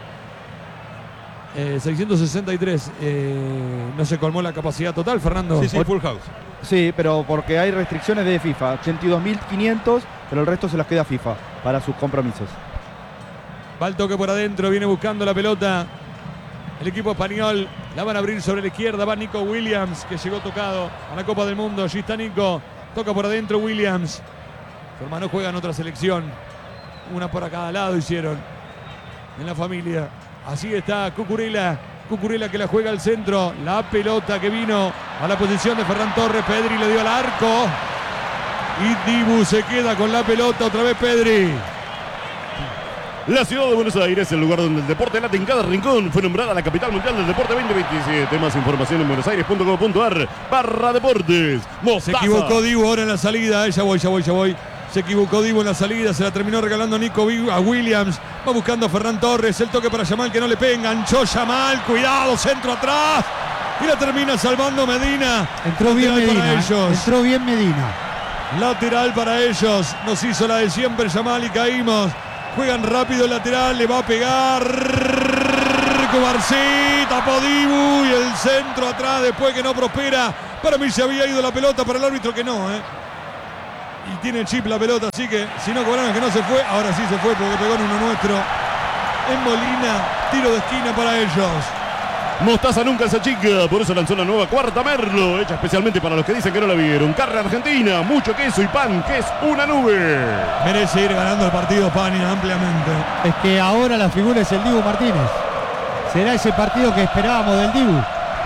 Eh, seiscientos sesenta y tres. Eh, no se colmó la capacidad total, Fernando. Sí, sí, full house. Sí, pero porque hay restricciones de FIFA. ochenta y dos mil quinientos, pero el resto se las queda FIFA para sus compromisos. Va el toque por adentro, viene buscando la pelota. El equipo español la van a abrir sobre la izquierda. Va Nico Williams, que llegó tocado a la Copa del Mundo. Allí está Nico. Toca por adentro Williams. Su hermano juega en otra selección. Una por a cada lado hicieron en la familia. Así está Cucurella. Cucurella que la juega al centro. La pelota que vino a la posición de Ferran Torres. Pedri le dio al arco. Y Dibu se queda con la pelota. Otra vez Pedri. La ciudad de Buenos Aires, el lugar donde el deporte late en cada rincón, fue nombrada la capital mundial del deporte veinte veintisiete. Más información en buenosaires punto com punto ar barra deportes. Mostaza. Se equivocó Dibu ahora en la salida. Eh, ya voy, ya voy, ya voy. Se equivocó Dibu en la salida. Se la terminó regalando Nico a Williams. Va buscando a Ferran Torres. El toque para Yamal que no le pega. Enganchó Yamal. Cuidado, centro atrás. Y la termina salvando Medina. Entró bien Lateral Medina. para ellos. Entró bien Medina. Lateral para ellos. Nos hizo la de siempre Yamal y caímos. Juegan rápido el lateral. Le va a pegar Cubarsí. Tapó Dibu. Y el centro atrás después que no prospera. Para mí se había ido la pelota. Para el árbitro que no, ¿eh? Y tiene chip la pelota. Así que si no cobraron que no se fue. Ahora sí se fue porque pegó en uno nuestro. En Molina. Tiro de esquina para ellos. Mostaza nunca se achica, por eso lanzó la nueva cuarta Merlo, hecha especialmente para los que dicen que no la vieron. Carne argentina, mucho queso y pan, que es una nube. Merece ir ganando el partido Pania ampliamente. Es que ahora la figura es el Dibu Martínez. Será ese partido que esperábamos del Dibu.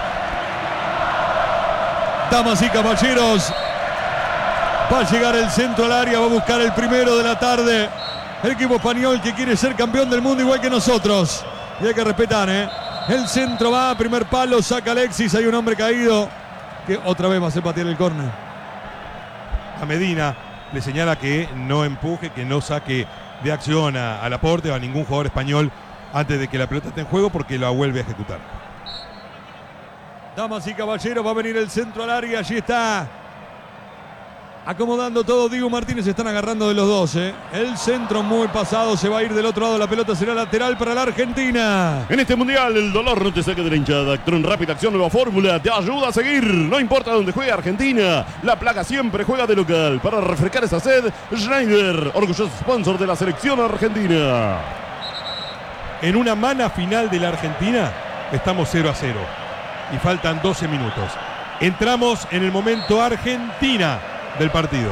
Damas y caballeros, va a llegar el centro al área, va a buscar el primero de la tarde. El equipo español que quiere ser campeón del mundo igual que nosotros. Y hay que respetar, ¿eh? El centro va, primer palo, saca Alexis, hay un hombre caído que otra vez va a hacer patear el córner. A Medina le señala que no empuje, que no saque de acción a, a Laporte o a ningún jugador español antes de que la pelota esté en juego porque la vuelve a ejecutar. Damas y caballeros, va a venir el centro al área, allí está acomodando todo Dibu Martínez, se están agarrando de los dos, ¿eh? El centro muy pasado, se va a ir del otro lado, la pelota será lateral para la Argentina. En este mundial el dolor no te saca de la hinchada. Actron Rápida Acción Nueva Fórmula te ayuda a seguir. No importa dónde juegue Argentina, la placa siempre juega de local. Para refrescar esa sed, Schneider, orgulloso sponsor de la selección argentina. En una mana final de la Argentina estamos cero a cero y faltan doce minutos. Entramos en el momento Argentina del partido.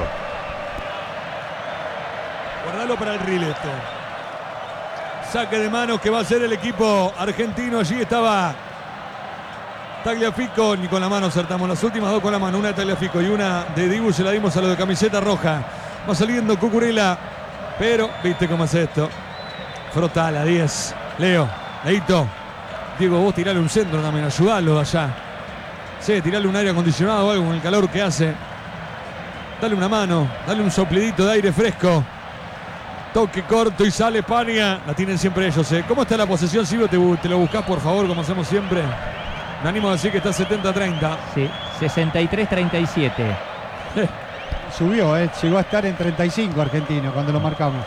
Guardalo para el rileto. Saque de manos que va a ser el equipo argentino. Allí estaba Tagliafico, ni con la mano acertamos. Las últimas dos con la mano, una de Tagliafico y una de Dibu se la dimos a lo de camiseta roja. Va saliendo Cucurella, pero viste cómo es esto. Frotala, diez. Leo, Leito. Diego, vos tirale un centro también, ayudalo de allá. Sí, tirale un aire acondicionado o algo con el calor que hace. Dale una mano, dale un soplidito de aire fresco. Toque corto y sale Pania. La tienen siempre ellos, ¿eh? ¿Cómo está la posesión, Silvio? ¿Te, te lo buscás, por favor, como hacemos siempre? Me animo a decir que está setenta a treinta. Sí, sesenta y tres a treinta y siete. Subió, ¿eh? Llegó a estar en treinta y cinco Argentina cuando lo marcamos.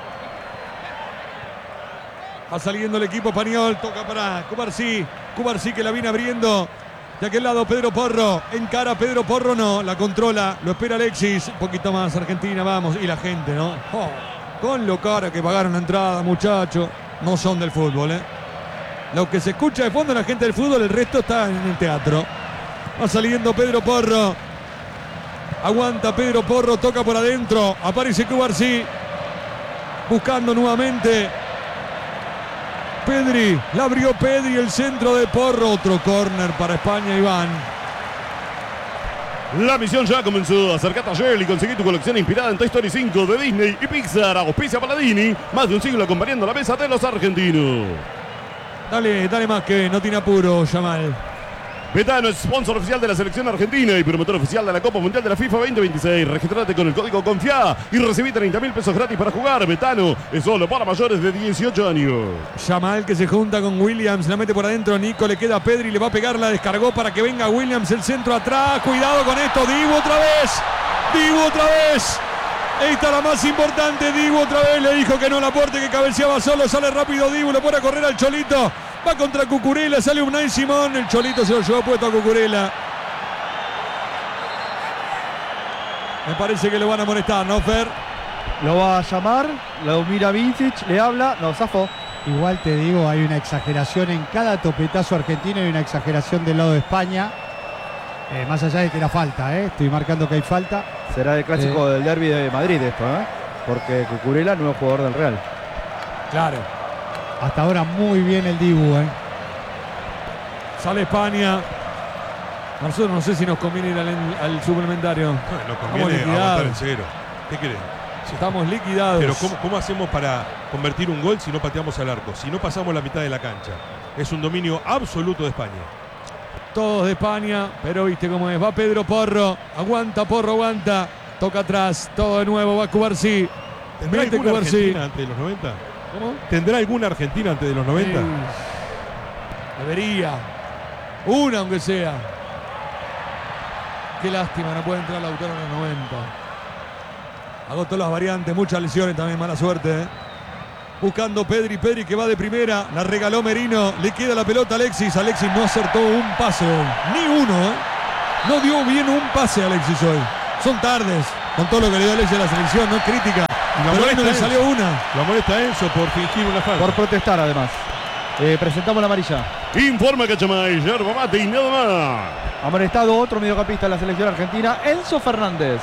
Va saliendo el equipo español. Toca para Cubarsí. Cubarsí que la viene abriendo. De aquel lado Pedro Porro, encara Pedro Porro, no, la controla, lo espera Alexis, un poquito más Argentina, vamos, y la gente, ¿no? Oh, con lo cara que pagaron la entrada, muchachos, no son del fútbol, ¿eh? Lo que se escucha de fondo la gente del fútbol, el resto está en el teatro. Va saliendo Pedro Porro, aguanta Pedro Porro, toca por adentro, aparece Cubarsí, buscando nuevamente. Pedri, la abrió Pedri, el centro de Porro, otro córner para España, Iván. La misión ya comenzó. Acercate a Shell y conseguí tu colección inspirada en Toy Story cinco de Disney y Pixar. Auspicia Paladini, más de un siglo acompañando la mesa de los argentinos. Dale, dale más que no tiene apuro, Yamal. Betano es sponsor oficial de la selección argentina y promotor oficial de la Copa Mundial de la FIFA veinte veintiséis. Registrate con el código CONFIA y recibí treinta mil pesos gratis para jugar. Betano es solo para mayores de dieciocho años. Yamal que se junta con Williams, la mete por adentro. Nico le queda a Pedri, le va a pegar, la descargó para que venga Williams. El centro atrás, cuidado con esto. Dibu otra vez, Dibu otra vez. Esta la más importante. Dibu otra vez le dijo que no Laporte, que cabeceaba solo. Sale rápido Dibu, le pone a correr al Cholito. Va contra Cucurella, sale Unai Simón. El Cholito se lo llevó puesto a Cucurella. Me parece que lo van a molestar, ¿no, Fer? Lo va a llamar, lo mira Vincic, le habla, no, zafó. Igual te digo, hay una exageración en cada topetazo argentino, hay una exageración del lado de España. Eh, más allá de que era falta, ¿eh? Estoy marcando que hay falta. Será el clásico Eh. del derbi de Madrid esto, ¿eh? Porque Cucurella, nuevo jugador del Real. Claro. Hasta ahora muy bien el Dibu, ¿eh? Sale España. A nosotros no sé si nos conviene ir al, al suplementario. Nos Vamos conviene liquidados. aguantar en cero. ¿Qué querés? Estamos liquidados. Pero ¿cómo, ¿cómo hacemos para convertir un gol si no pateamos al arco? Si no pasamos la mitad de la cancha. Es un dominio absoluto de España. Todos de España, pero viste cómo es. Va Pedro Porro. Aguanta, Porro, aguanta. Toca atrás. Todo de nuevo. Va Cubarsí. ¿Tendrá Mete alguna Cubarsí. Argentina antes de los noventa? ¿Cómo? ¿Tendrá alguna Argentina antes de los noventa? Sí. Debería. Una aunque sea. Qué lástima, no puede entrar Lautaro en los noventa. Agotó las variantes, muchas lesiones también, mala suerte. ¿eh? Buscando Pedri, Pedri que va de primera. La regaló Merino, le queda la pelota a Alexis. Alexis no acertó un pase hoy. Ni uno, ¿eh? No dio bien un pase Alexis hoy. Son tardes, con todo lo que le dio Alexis a la selección, no es crítica. Lo Pero hoy no le molesta salió una. Lo molesta Enzo por fingir una falta. Por protestar, además. Eh, presentamos la amarilla. Informa Cachamay, yerba mate y nada más. Amonestado otro mediocampista de la selección argentina, Enzo Fernández.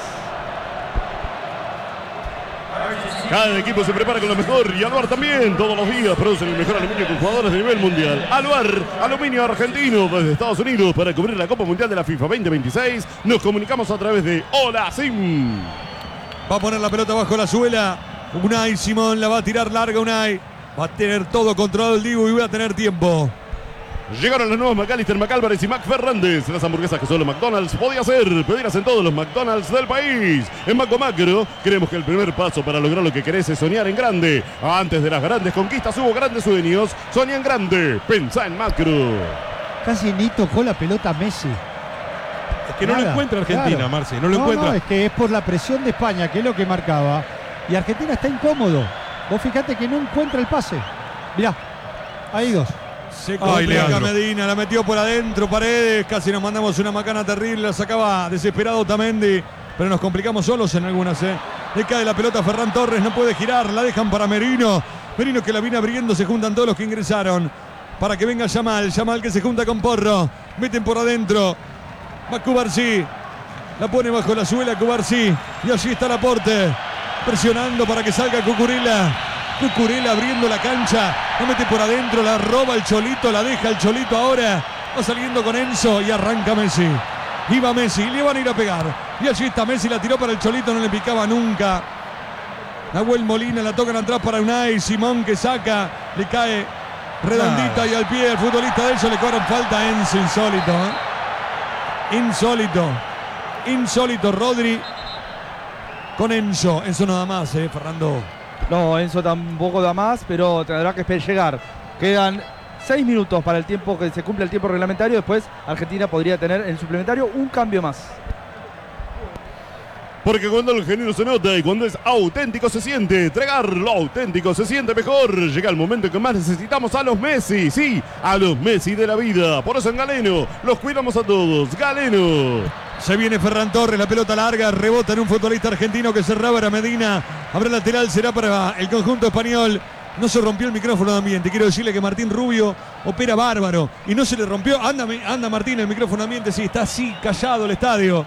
Cada equipo se prepara con lo mejor y Aluar también. Todos los días producen el mejor aluminio con jugadores de nivel mundial. Aluar, aluminio argentino desde Estados Unidos para cubrir la Copa Mundial de la FIFA veinte veintiséis. Nos comunicamos a través de Hola Sim. Va a poner la pelota bajo la suela. Unai Simón la va a tirar larga Unai. Va a tener todo controlado el Dibu y va a tener tiempo. Llegaron los nuevos McAllister, McAlvarez y Mac Fernández. Las hamburguesas que solo McDonald's podía hacer. Pedirlas en todos los McDonald's del país. En Macro Macro creemos que el primer paso para lograr lo que querés es soñar en grande. Antes de las grandes conquistas hubo grandes sueños. Soñá en grande. Pensá en macro. Casi ni tocó la pelota Messi. Es que no Nada, lo encuentra Argentina, claro. Marce. No lo no, encuentra. No, es que es por la presión de España, que es lo que marcaba. Y Argentina está incómodo. Vos fijate que no encuentra el pase. Mirá, hay dos. Se Ay, complica Leandro. Medina, la metió por adentro, Paredes, casi nos mandamos una macana terrible, la sacaba desesperado Otamendi, pero nos complicamos solos en algunas, ¿eh? Le cae la pelota a Ferran Torres, no puede girar, la dejan para Merino, Merino que la viene abriendo, se juntan todos los que ingresaron, para que venga Yamal, Yamal que se junta con Porro, meten por adentro, va Cubarsí, la pone bajo la suela Cubarsí, y allí está Laporte, presionando para que salga Cucurella. Cucurella abriendo la cancha, la mete por adentro, la roba el Cholito, la deja el Cholito ahora, va saliendo con Enzo y arranca Messi. Iba Messi, le van a ir a pegar. Y allí está Messi, la tiró para el Cholito, no le picaba nunca. Nahuel Molina la tocan atrás para Unai, Simón que saca, le cae redondita y al pie el futbolista de ellos, le cobran falta a Enzo, insólito. ¿eh? Insólito, insólito Rodri con Enzo, Enzo nada más, eh, Fernando. No, Enzo tampoco da más, pero tendrá que llegar. Quedan seis minutos para el tiempo que se cumple el tiempo reglamentario. Después Argentina podría tener en suplementario un cambio más. Porque cuando el genuino se nota y cuando es auténtico se siente. Entregar lo auténtico se siente mejor. Llega el momento en que más necesitamos a los Messi. Sí, a los Messi de la vida. Por eso en Galeno los cuidamos a todos. Galeno. Se viene Ferran Torres, la pelota larga, rebota en un futbolista argentino que cerraba, era Medina. Habrá lateral, será para el conjunto español. No se rompió el micrófono de ambiente. Quiero decirle que Martín Rubio opera bárbaro y no se le rompió. Anda, anda Martín, el micrófono de ambiente, sí, está así, callado el estadio.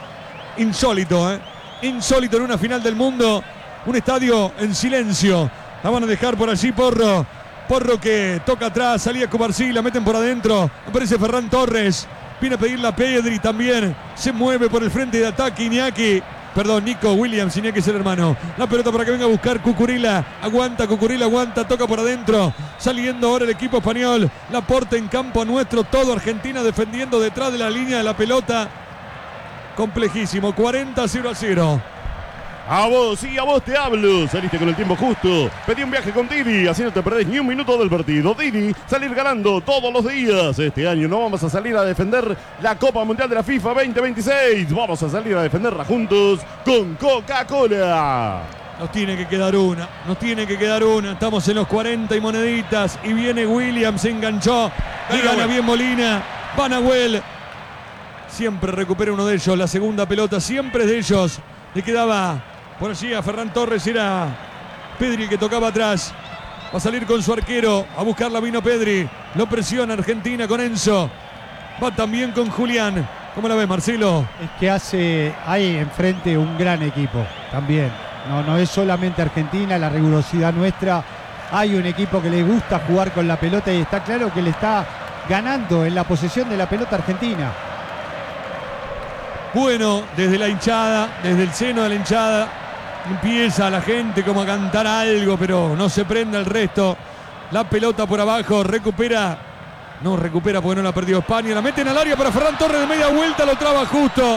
Insólito, ¿eh? Insólito en una final del mundo. Un estadio en silencio. La van a dejar por allí Porro. Porro que toca atrás, salía Cubarsí, la meten por adentro. Aparece Ferran Torres. Viene a pedirla a Pedri también. Se mueve por el frente de ataque Iñaki. Perdón, Nico Williams, Iñaki es el hermano. La pelota para que venga a buscar Cucurella. Aguanta, Cucurella aguanta, toca por adentro. Saliendo ahora el equipo español. Laporte en campo nuestro, todo Argentina defendiendo detrás de la línea de la pelota. Complejísimo, cuarenta a cero. A vos, sí, a vos te hablo. Saliste con el tiempo justo. Pedí un viaje con Didi, así no te perdés ni un minuto del partido. Didi, salir ganando todos los días. Este año no vamos a salir a defender la Copa Mundial de la FIFA veinte veintiséis. Vamos a salir a defenderla juntos con Coca-Cola. Nos tiene que quedar una, nos tiene que quedar una. Estamos en los cuarenta y moneditas. Y viene Williams, se enganchó. Y gana bien Molina. Va Nahuel. Siempre recupera uno de ellos. La segunda pelota siempre es de ellos. Le quedaba por allí a Ferran Torres, era Pedri que tocaba atrás. Va a salir con su arquero, a buscarla vino Pedri. Lo presiona Argentina con Enzo. Va también con Julián. ¿Cómo la ves, Marcelo? Es que hace, hay enfrente un gran equipo también. No, no es solamente Argentina, la rigurosidad nuestra. Hay un equipo que le gusta jugar con la pelota y está claro que le está ganando en la posesión de la pelota Argentina. Bueno, desde la hinchada, desde el seno de la hinchada, Empieza la gente como a cantar algo, pero no se prende el resto. La pelota por abajo, recupera. No recupera porque no la ha perdido España. La meten al área para Ferran Torres de media vuelta, lo traba justo.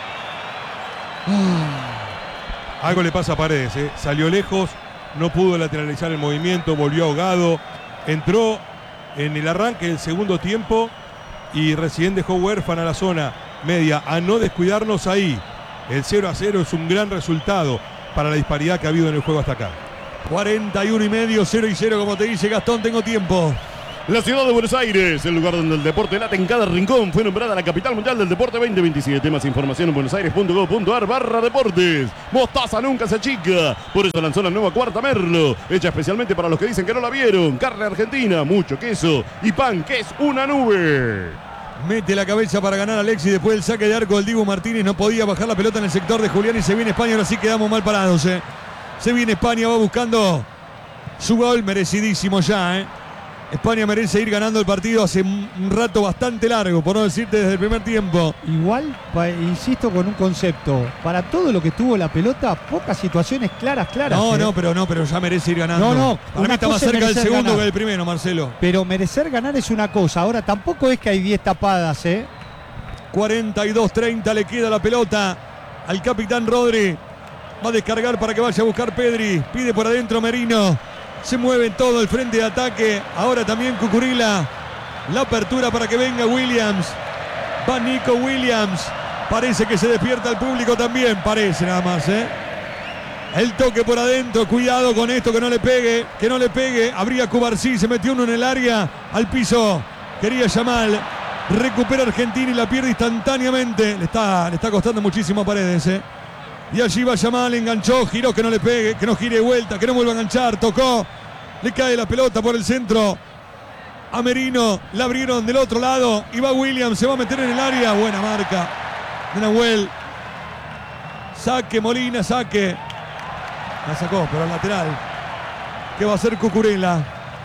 Algo le pasa a Paredes, ¿eh? Salió lejos, no pudo lateralizar el movimiento, volvió ahogado. Entró en el arranque del segundo tiempo y recién dejó huérfana la zona media. A no descuidarnos ahí. El cero a cero es un gran resultado para la disparidad que ha habido en el juego hasta acá. cuarenta y uno y medio, cero y cero, como te dice Gastón, tengo tiempo. La ciudad de Buenos Aires, el lugar donde el deporte late en cada rincón, fue nombrada la capital mundial del deporte veinte veintisiete. Más información en buenosaires punto gov punto ar barra deportes. Mostaza nunca se achica, por eso lanzó la nueva Cuarta Merlo, hecha especialmente para los que dicen que no la vieron. Carne argentina, mucho queso y pan que es una nube. Mete la cabeza para ganar Alexis después del saque de arco del Dibu Martínez. No podía bajar la pelota en el sector de Julián y se viene España. Ahora sí quedamos mal parados. ¿eh? Se viene España, va buscando su gol merecidísimo ya. ¿eh? España merece ir ganando el partido hace un rato bastante largo, por no decirte desde el primer tiempo. Igual, pa, insisto con un concepto. Para todo lo que tuvo la pelota, pocas situaciones claras, claras. No, ¿eh? no, pero no, pero ya merece ir ganando. No, no. Para mí está más cerca del segundo ganar. que del primero, Marcelo. Pero merecer ganar es una cosa. Ahora tampoco es que hay diez tapadas, ¿eh? cuarenta y dos treinta le queda la pelota al capitán Rodri. Va a descargar para que vaya a buscar Pedri. Pide por adentro Merino. Se mueve en todo el frente de ataque. Ahora también Cucurella. La apertura para que venga Williams. Va Nico Williams. Parece que se despierta el público también. Parece nada más, ¿eh? El toque por adentro. Cuidado con esto, que no le pegue. Que no le pegue. Abría Cubarsí. Se metió uno en el área. Al piso. Quería Yamal. Recupera Argentina y la pierde instantáneamente. Le está, le está costando muchísimo a Paredes, ¿eh? Y allí va Yamal, enganchó, giró, que no le pegue, que no gire de vuelta, que no vuelva a enganchar, tocó, le cae la pelota por el centro a Merino, la abrieron del otro lado y va Williams, se va a meter en el área, buena marca de Nahuel, saque Molina, saque, la sacó, pero al lateral, ¿qué va a hacer Cucurella?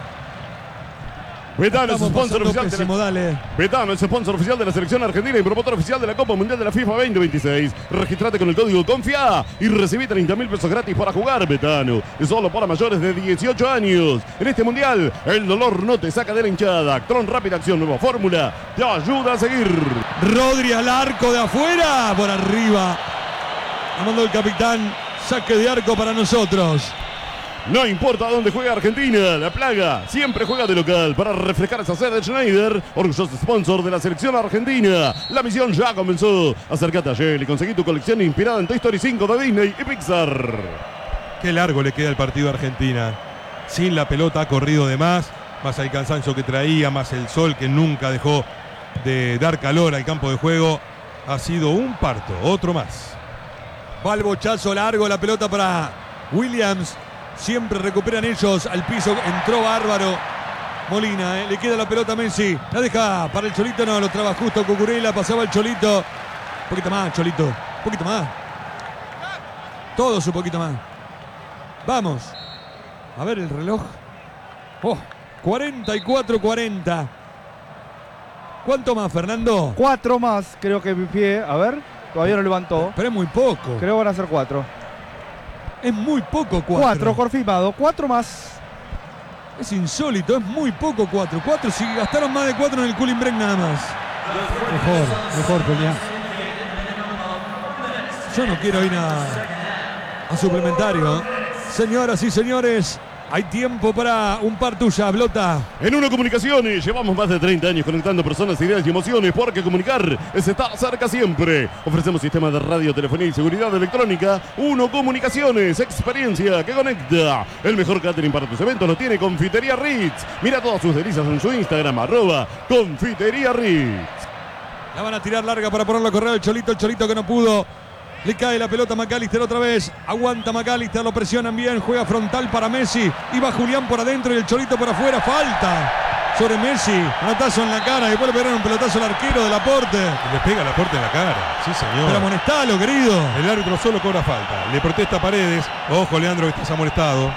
Betano es sponsor oficial pésimo, de la... Betano es sponsor oficial de la selección argentina y promotor oficial de la Copa Mundial de la FIFA veinte veintiséis. Registrate con el código CONFIA y recibí treinta mil pesos gratis para jugar. Betano es solo para mayores de dieciocho años. En este mundial, el dolor no te saca de la hinchada. Actron Rápida Acción, nueva fórmula, te ayuda a seguir. Rodri al arco de afuera, por arriba. La mandó el capitán, saque de arco para nosotros. No importa dónde juega Argentina, la plaga siempre juega de local. Para refrescar esa sede de Schneider, orgulloso sponsor de la selección argentina. La misión ya comenzó. Acércate a Shell y conseguí tu colección inspirada en Toy Story cinco de Disney y Pixar. Qué largo le queda el partido a Argentina. Sin la pelota ha corrido de más, más el cansancio que traía, más el sol que nunca dejó de dar calor al campo de juego. Ha sido un parto, otro más. Va el bochazo largo, la pelota para Williams. Siempre recuperan ellos al piso. Entró bárbaro Molina, ¿eh? Le queda la pelota a Messi. La deja para el Cholito. No, lo traba justo Cucurella. Pasaba el Cholito. Un poquito más, Cholito. Un poquito más. Todos un poquito más. Vamos. A ver el reloj. Oh, cuarenta y cuatro cuarenta. ¿Cuánto más, Fernando? Cuatro más, creo que mi pie. A ver, todavía no levantó. Pero es muy poco. Creo que van a ser cuatro. Es muy poco cuatro. Cuatro, confirmado. Cuatro más. Es insólito, es muy poco cuatro. Cuatro, si gastaron más de cuatro en el cooling break nada más. Mejor, mejor, Julián. Yo no quiero ir a, a suplementario. Señoras y señores, hay tiempo para un par tuya, Blota. En Uno Comunicaciones llevamos más de treinta años conectando personas, ideas y emociones, porque comunicar es estar cerca siempre. Ofrecemos sistemas de radio, telefonía y seguridad electrónica. Uno Comunicaciones, experiencia que conecta. El mejor catering para tus eventos lo tiene Confitería Ritz. Mira todas sus delicias en su Instagram, arroba Confitería Ritz. La van a tirar larga para ponerlo a correr el Cholito, el Cholito que no pudo. Le cae la pelota a McAllister otra vez. Aguanta McAllister, lo presionan bien. Juega frontal para Messi. Y va Julián por adentro y el Cholito por afuera. Falta sobre Messi. Pelotazo en la cara. Después le pegaron un pelotazo al arquero del Laporte. Le pega el Laporte en la cara. Sí, señor. Pero amonestalo, querido. El árbitro solo cobra falta. Le protesta a Paredes. Ojo, Leandro, que estás amonestado.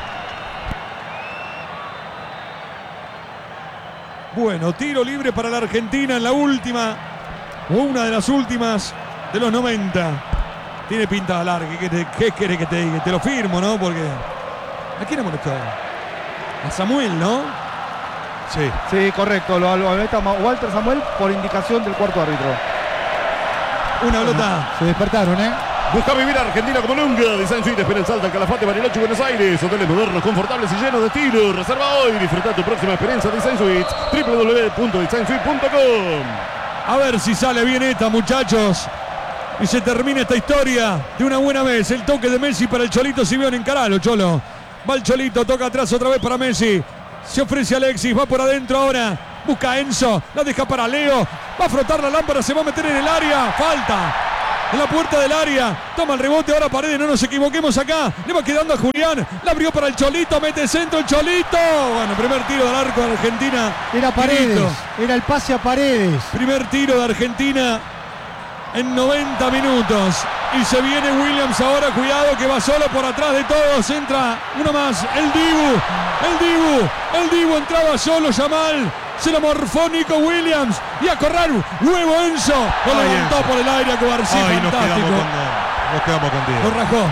Bueno, tiro libre para la Argentina en la última. O una de las últimas de los noventa. Tiene pinta de alargue. ¿Qué, te, ¿Qué querés que te diga? Te lo firmo, ¿no? Porque... ¿A quién le molestó? A Samuel, ¿no? Sí. Sí, correcto. Lo, lo amonesta Walter Samuel por indicación del cuarto árbitro. Una pelota. Se despertaron, ¿eh? Busca vivir Argentina como nunca. Design Suite, espera en Salta, el Calafate, Bariloche, Buenos Aires. Hoteles modernos, confortables y llenos de estilo. Reserva hoy. Disfruta tu próxima experiencia. Design Suite. doble u doble u doble u punto design suite punto com. A ver si sale bien esta, muchachos. Y se termina esta historia de una buena vez. El toque de Messi para el Cholito Simeone. Encaralo, Cholo. Va el Cholito, toca atrás otra vez para Messi. Se ofrece Alexis, va por adentro ahora. Busca a Enzo, la deja para Leo. Va a frotar la lámpara, se va a meter en el área. Falta en la puerta del área. Toma el rebote ahora Paredes, no nos equivoquemos acá. Le va quedando a Julián. La abrió para el Cholito, mete centro el Cholito. Bueno, primer tiro del arco de Argentina. Era Paredes, Quinto. era el pase a Paredes. Primer tiro de Argentina en noventa minutos. Y se viene Williams ahora, cuidado que va solo por atrás de todos. Entra uno más, el Dibu. El Dibu, el Dibu entraba solo, Yamal. Se lo morfó Nico Williams. Y a correr, huevo Enzo. Lo Ay, levantó Enzo. por el aire a Cubarsí, Ay, nos quedamos, fantástico. con, nos quedamos con Diego. Lo rajó.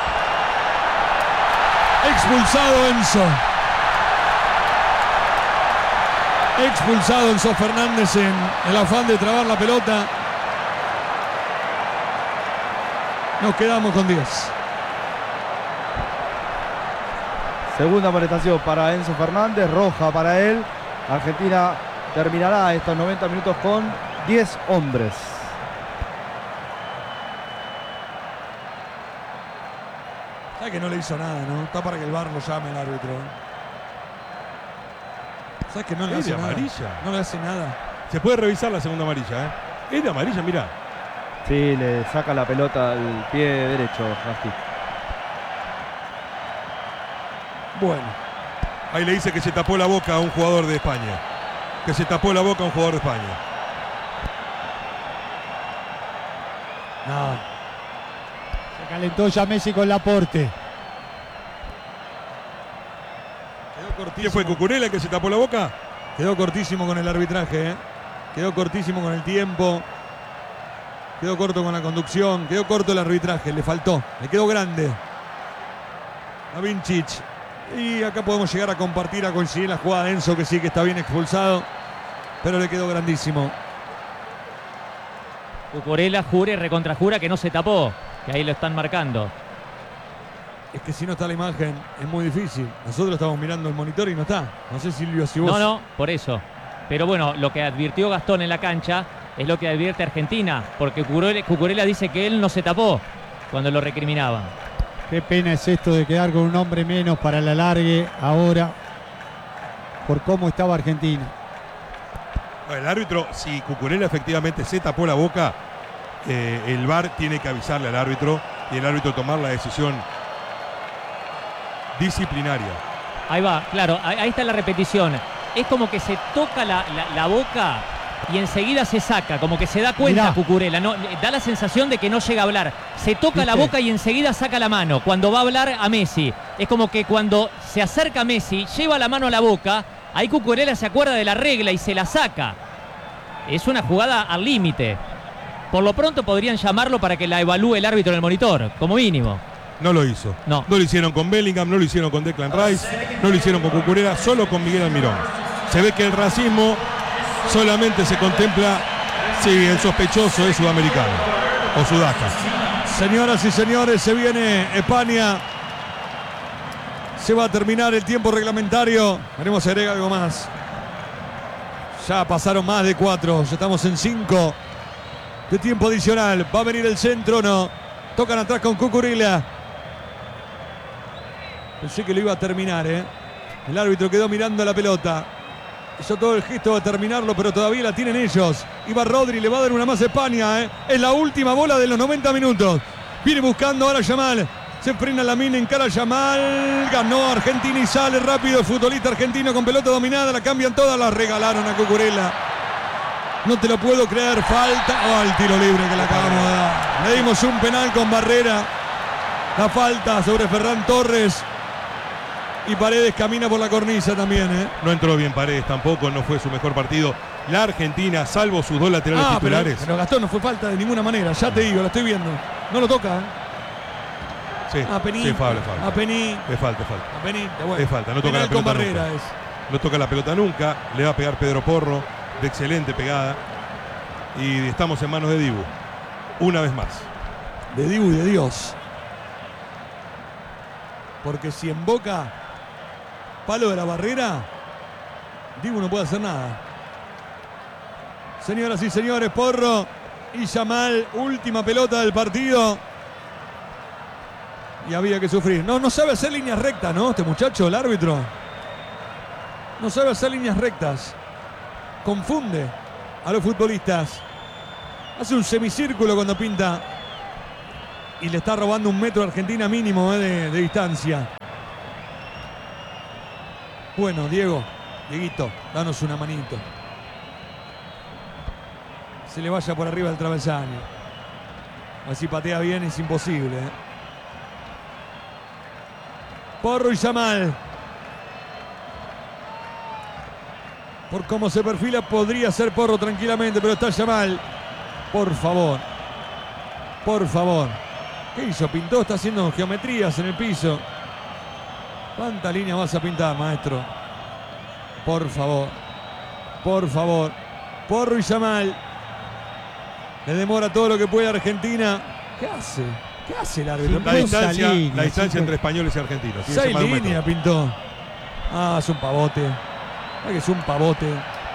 Expulsado Enzo. Expulsado Enzo Fernández en el afán de trabar la pelota. Nos quedamos con diez. Segunda amonestación para Enzo Fernández, roja para él. Argentina terminará estos noventa minutos con diez hombres. ¿Sabes que no le hizo nada, no? Está para que el V A R lo llame el árbitro. ¿Sabes que no le ¿Es hace de nada? amarilla? No le hace nada. Se puede revisar la segunda amarilla, ¿eh? Es de amarilla, mirá. Sí, le saca la pelota al pie derecho, Gasti. Bueno. Ahí le dice que se tapó la boca a un jugador de España. Que se tapó la boca a un jugador de España. No. Se calentó ya Messi con Laporte. Quedó cortísimo. ¿Quién fue, Cucurella el que se tapó la boca? Quedó cortísimo con el arbitraje, ¿eh? Quedó cortísimo con el tiempo. Quedó corto con la conducción. Quedó corto el arbitraje. Le faltó. Le quedó grande a Vincic. Y acá podemos llegar a compartir, a coincidir la jugada de Enzo, que sí que está bien expulsado. Pero le quedó grandísimo. Cucurella jura y recontrajura que no se tapó. Que ahí lo están marcando. Es que si no está la imagen es muy difícil. Nosotros estamos mirando el monitor y no está. No sé, Silvio, si vos... No, no, por eso. Pero bueno, lo que advirtió Gastón en la cancha es lo que advierte Argentina. Porque Cucurella, Cucurella dice que él no se tapó cuando lo recriminaban. Qué pena es esto de quedar con un hombre menos para el alargue ahora por cómo estaba Argentina. Bueno, el árbitro, si Cucurella efectivamente se tapó la boca, eh, el V A R tiene que avisarle al árbitro y el árbitro tomar la decisión disciplinaria. Ahí va, claro, ahí, ahí está la repetición. Es como que se toca la, la, la boca y enseguida se saca, como que se da cuenta. Mirá. Cucurella, no, da la sensación de que no llega a hablar. Se toca la ¿Viste? boca y enseguida saca la mano cuando va a hablar a Messi. Es como que cuando se acerca a Messi, lleva la mano a la boca, ahí Cucurella se acuerda de la regla y se la saca. Es una jugada al límite. Por lo pronto podrían llamarlo para que la evalúe el árbitro en el monitor, como mínimo. No lo hizo. No. No lo hicieron con Bellingham, no lo hicieron con Declan Rice, no lo hicieron con Cucurella, solo con Miguel Almirón. Se ve que el racismo solamente se contempla si el sospechoso es sudamericano o sudaca. Señoras y señores, se viene España. Se va a terminar el tiempo reglamentario. Veremos si agrega algo más. Ya pasaron más de cuatro. Ya estamos en cinco de tiempo adicional. Va a venir el centro, no. Tocan atrás con Cucurella. Pensé que lo iba a terminar, ¿eh? El árbitro quedó mirando la pelota. Hizo todo el gesto de terminarlo, pero todavía la tienen ellos. Iba Rodri, le va a dar una más a España, ¿eh? Es la última bola de los noventa minutos. Viene buscando ahora Yamal. Se frena la mina, encara a Yamal. Ganó Argentina y sale rápido el futbolista argentino con pelota dominada. La cambian todas, la regalaron a Cucurella. No te lo puedo creer, falta. Oh, el tiro libre que le acabamos de dar. Le dimos un penal con Barrera. La falta sobre Ferran Torres. Y Paredes camina por la cornisa también, ¿eh? No entró bien Paredes tampoco, no fue su mejor partido. La Argentina, salvo sus dos laterales Ah, pero, titulares. pero Gastón no fue falta de ninguna manera. Ya te digo, lo estoy viendo. No lo toca. Sí, A Pení. sí, falta, falta. A Pení. Es falta, es falta. A Pení. De vuelta. Es falta, no toca Penal la pelota con barrera nunca. es. No toca la pelota nunca, le va a pegar Pedro Porro, de excelente pegada. Y estamos en manos de Dibu, una vez más. De Dibu y de Dios. Porque si en Boca, palo de la barrera, Dibu no puede hacer nada. Señoras y señores, Porro y Yamal, última pelota del partido. Y había que sufrir. No, no sabe hacer líneas rectas, ¿no? Este muchacho, el árbitro. No sabe hacer líneas rectas. Confunde a los futbolistas. Hace un semicírculo cuando pinta. Y le está robando un metro a Argentina mínimo eh, de, de distancia. Bueno, Diego, Dieguito, danos una manito. Se le vaya por arriba del travesaño. Así patea bien, es imposible. ¿eh? Porro y Yamal. Por cómo se perfila, podría ser Porro tranquilamente, pero está Yamal. Por favor. Por favor. ¿Qué hizo? Pintó, está haciendo geometrías en el piso. ¿Cuántas líneas vas a pintar, maestro? Por favor. Por favor. Porro y Yamal. Le demora todo lo que puede Argentina. ¿Qué hace? ¿Qué hace el árbitro? La distancia, líneas, la distancia sí, entre españoles y argentinos. Tiene que Seis ser más de un líneas metro. pintó. Ah, es un pavote. Ah, que es un pavote.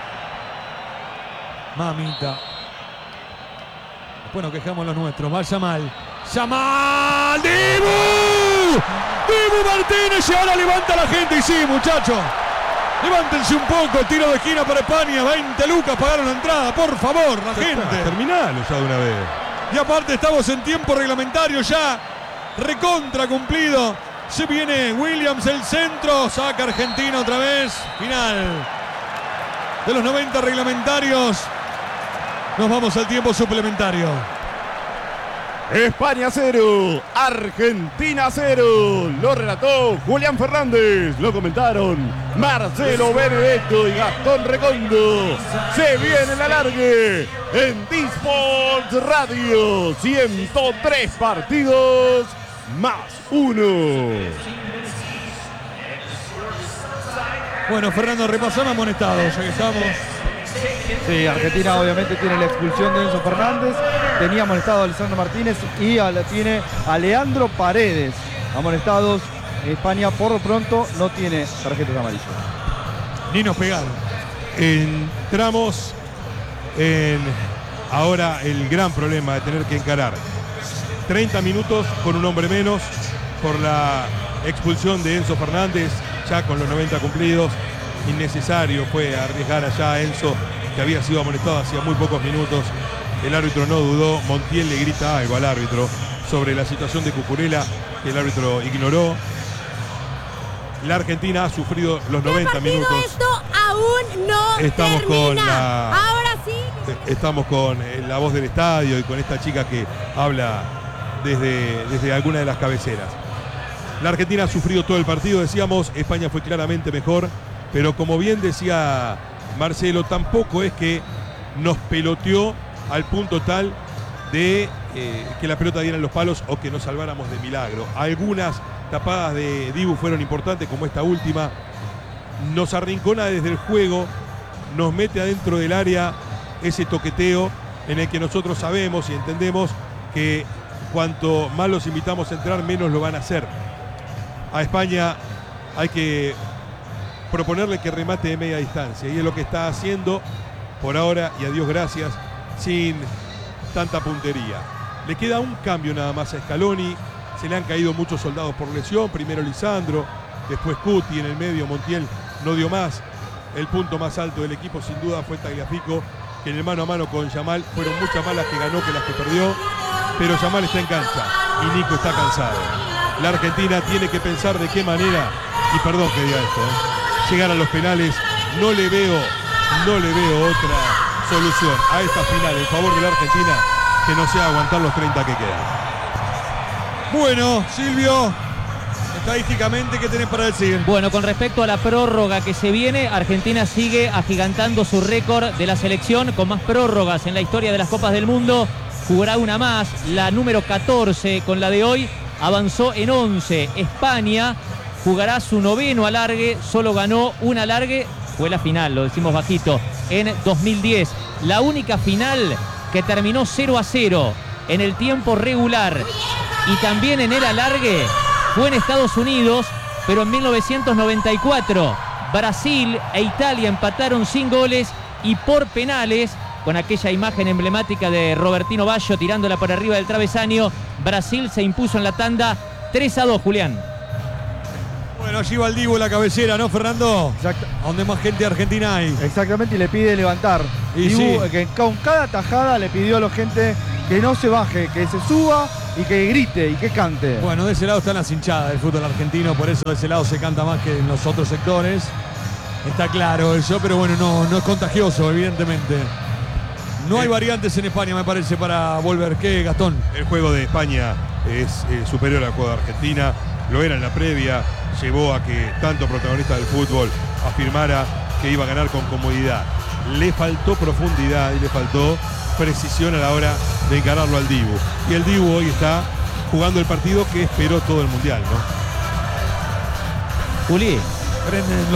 Mamita. Después nos quejamos los nuestros. Va Yamal. ¡Yamal! ¡Dibu! ¡Dibu Martínez! Y ahora levanta la gente. Y sí, muchachos. Levántense un poco. Tiro de esquina para España. veinte lucas pagaron la entrada. Por favor, la gente. Terminalo ya de una vez. Y aparte estamos en tiempo reglamentario ya. Recontra cumplido. Se viene Williams el centro. Saca Argentina otra vez. Final de los noventa reglamentarios. Nos vamos al tiempo suplementario. España cero, Argentina cero. Lo relató Julián Fernández. Lo comentaron Marcelo Benedetto y Gastón Recondo. Se viene el alargue en D-Sports Radio. ciento tres partidos más uno. Bueno, Fernando, repasamos amonestados, ya que estamos. Sí, Argentina obviamente tiene la expulsión de Enzo Fernández, tenía amonestado a Lisandro Martínez y a la, tiene a Leandro Paredes amonestados. España por lo pronto no tiene tarjetas amarillas. Ni nos pegaron. Entramos en ahora el gran problema de tener que encarar treinta minutos con un hombre menos por la expulsión de Enzo Fernández, ya con los noventa cumplidos. Innecesario fue arriesgar allá a Enzo, que había sido amonestado hacía muy pocos minutos. El árbitro no dudó. Montiel le grita algo al árbitro sobre la situación de Cucurella, que el árbitro ignoró. La Argentina ha sufrido los noventa minutos. Esto aún no Estamos termina. con la- Ahora sí. Estamos con eh, la voz del estadio y con esta chica que habla desde, desde alguna de las cabeceras. La Argentina ha sufrido todo el partido, decíamos. España fue claramente mejor, pero como bien decía Marcelo, tampoco es que nos peloteó al punto tal de eh, que la pelota diera en los palos o que nos salváramos de milagro. Algunas tapadas de Dibu fueron importantes, como esta última. Nos arrincona desde el juego, nos mete adentro del área ese toqueteo en el que nosotros sabemos y entendemos que cuanto más los invitamos a entrar, menos lo van a hacer. A España hay que proponerle que remate de media distancia, y es lo que está haciendo por ahora, y a Dios gracias, sin tanta puntería. Le queda un cambio nada más a Scaloni. Se le han caído muchos soldados por lesión, primero Lisandro, después Cuti, en el medio Montiel no dio más. El punto más alto del equipo sin duda fue Tagliafico, que en el mano a mano con Yamal fueron muchas más las que ganó que las que perdió, pero Yamal está en cancha y Nico está cansado. La Argentina tiene que pensar de qué manera, y perdón que diga esto, ¿eh? llegar a los penales. No le veo, no le veo otra solución a esta final en favor de la Argentina que no sea aguantar los treinta que quedan. Bueno, Silvio, estadísticamente, ¿qué tenés para decir? Bueno, con respecto a la prórroga que se viene, Argentina sigue agigantando su récord de la selección con más prórrogas en la historia de las Copas del Mundo. jugará una más, la número catorce con la de hoy, avanzó en once. España jugará su noveno alargue, solo ganó un alargue, fue la final, lo decimos bajito, en dos mil diez. La única final que terminó cero a cero en el tiempo regular y también en el alargue fue en Estados Unidos, pero en mil novecientos noventa y cuatro. Brasil e Italia empataron sin goles y por penales, con aquella imagen emblemática de Robertino Baggio tirándola por arriba del travesaño. Brasil se impuso en la tanda tres a dos, Julián. Bueno, allí va el Dibu en la cabecera, ¿no, Fernando? Exacto. Donde más gente argentina hay. Exactamente, y le pide levantar. Y Dibu, sí. que con cada tajada le pidió a la gente que no se baje, que se suba y que grite y que cante. Bueno, de ese lado están las hinchadas del fútbol argentino, por eso de ese lado se canta más que en los otros sectores. Está claro eso, pero bueno, no, no es contagioso, evidentemente. No hay variantes en España, me parece, para volver. ¿Qué, Gastón? El juego de España es eh, superior al juego de Argentina, lo era en la previa, llevó a que tanto protagonista del fútbol afirmara que iba a ganar con comodidad. Le faltó profundidad y le faltó precisión a la hora de encararlo al Dibu. Y el Dibu hoy está jugando el partido que esperó todo el Mundial, ¿no? Juli. Prenden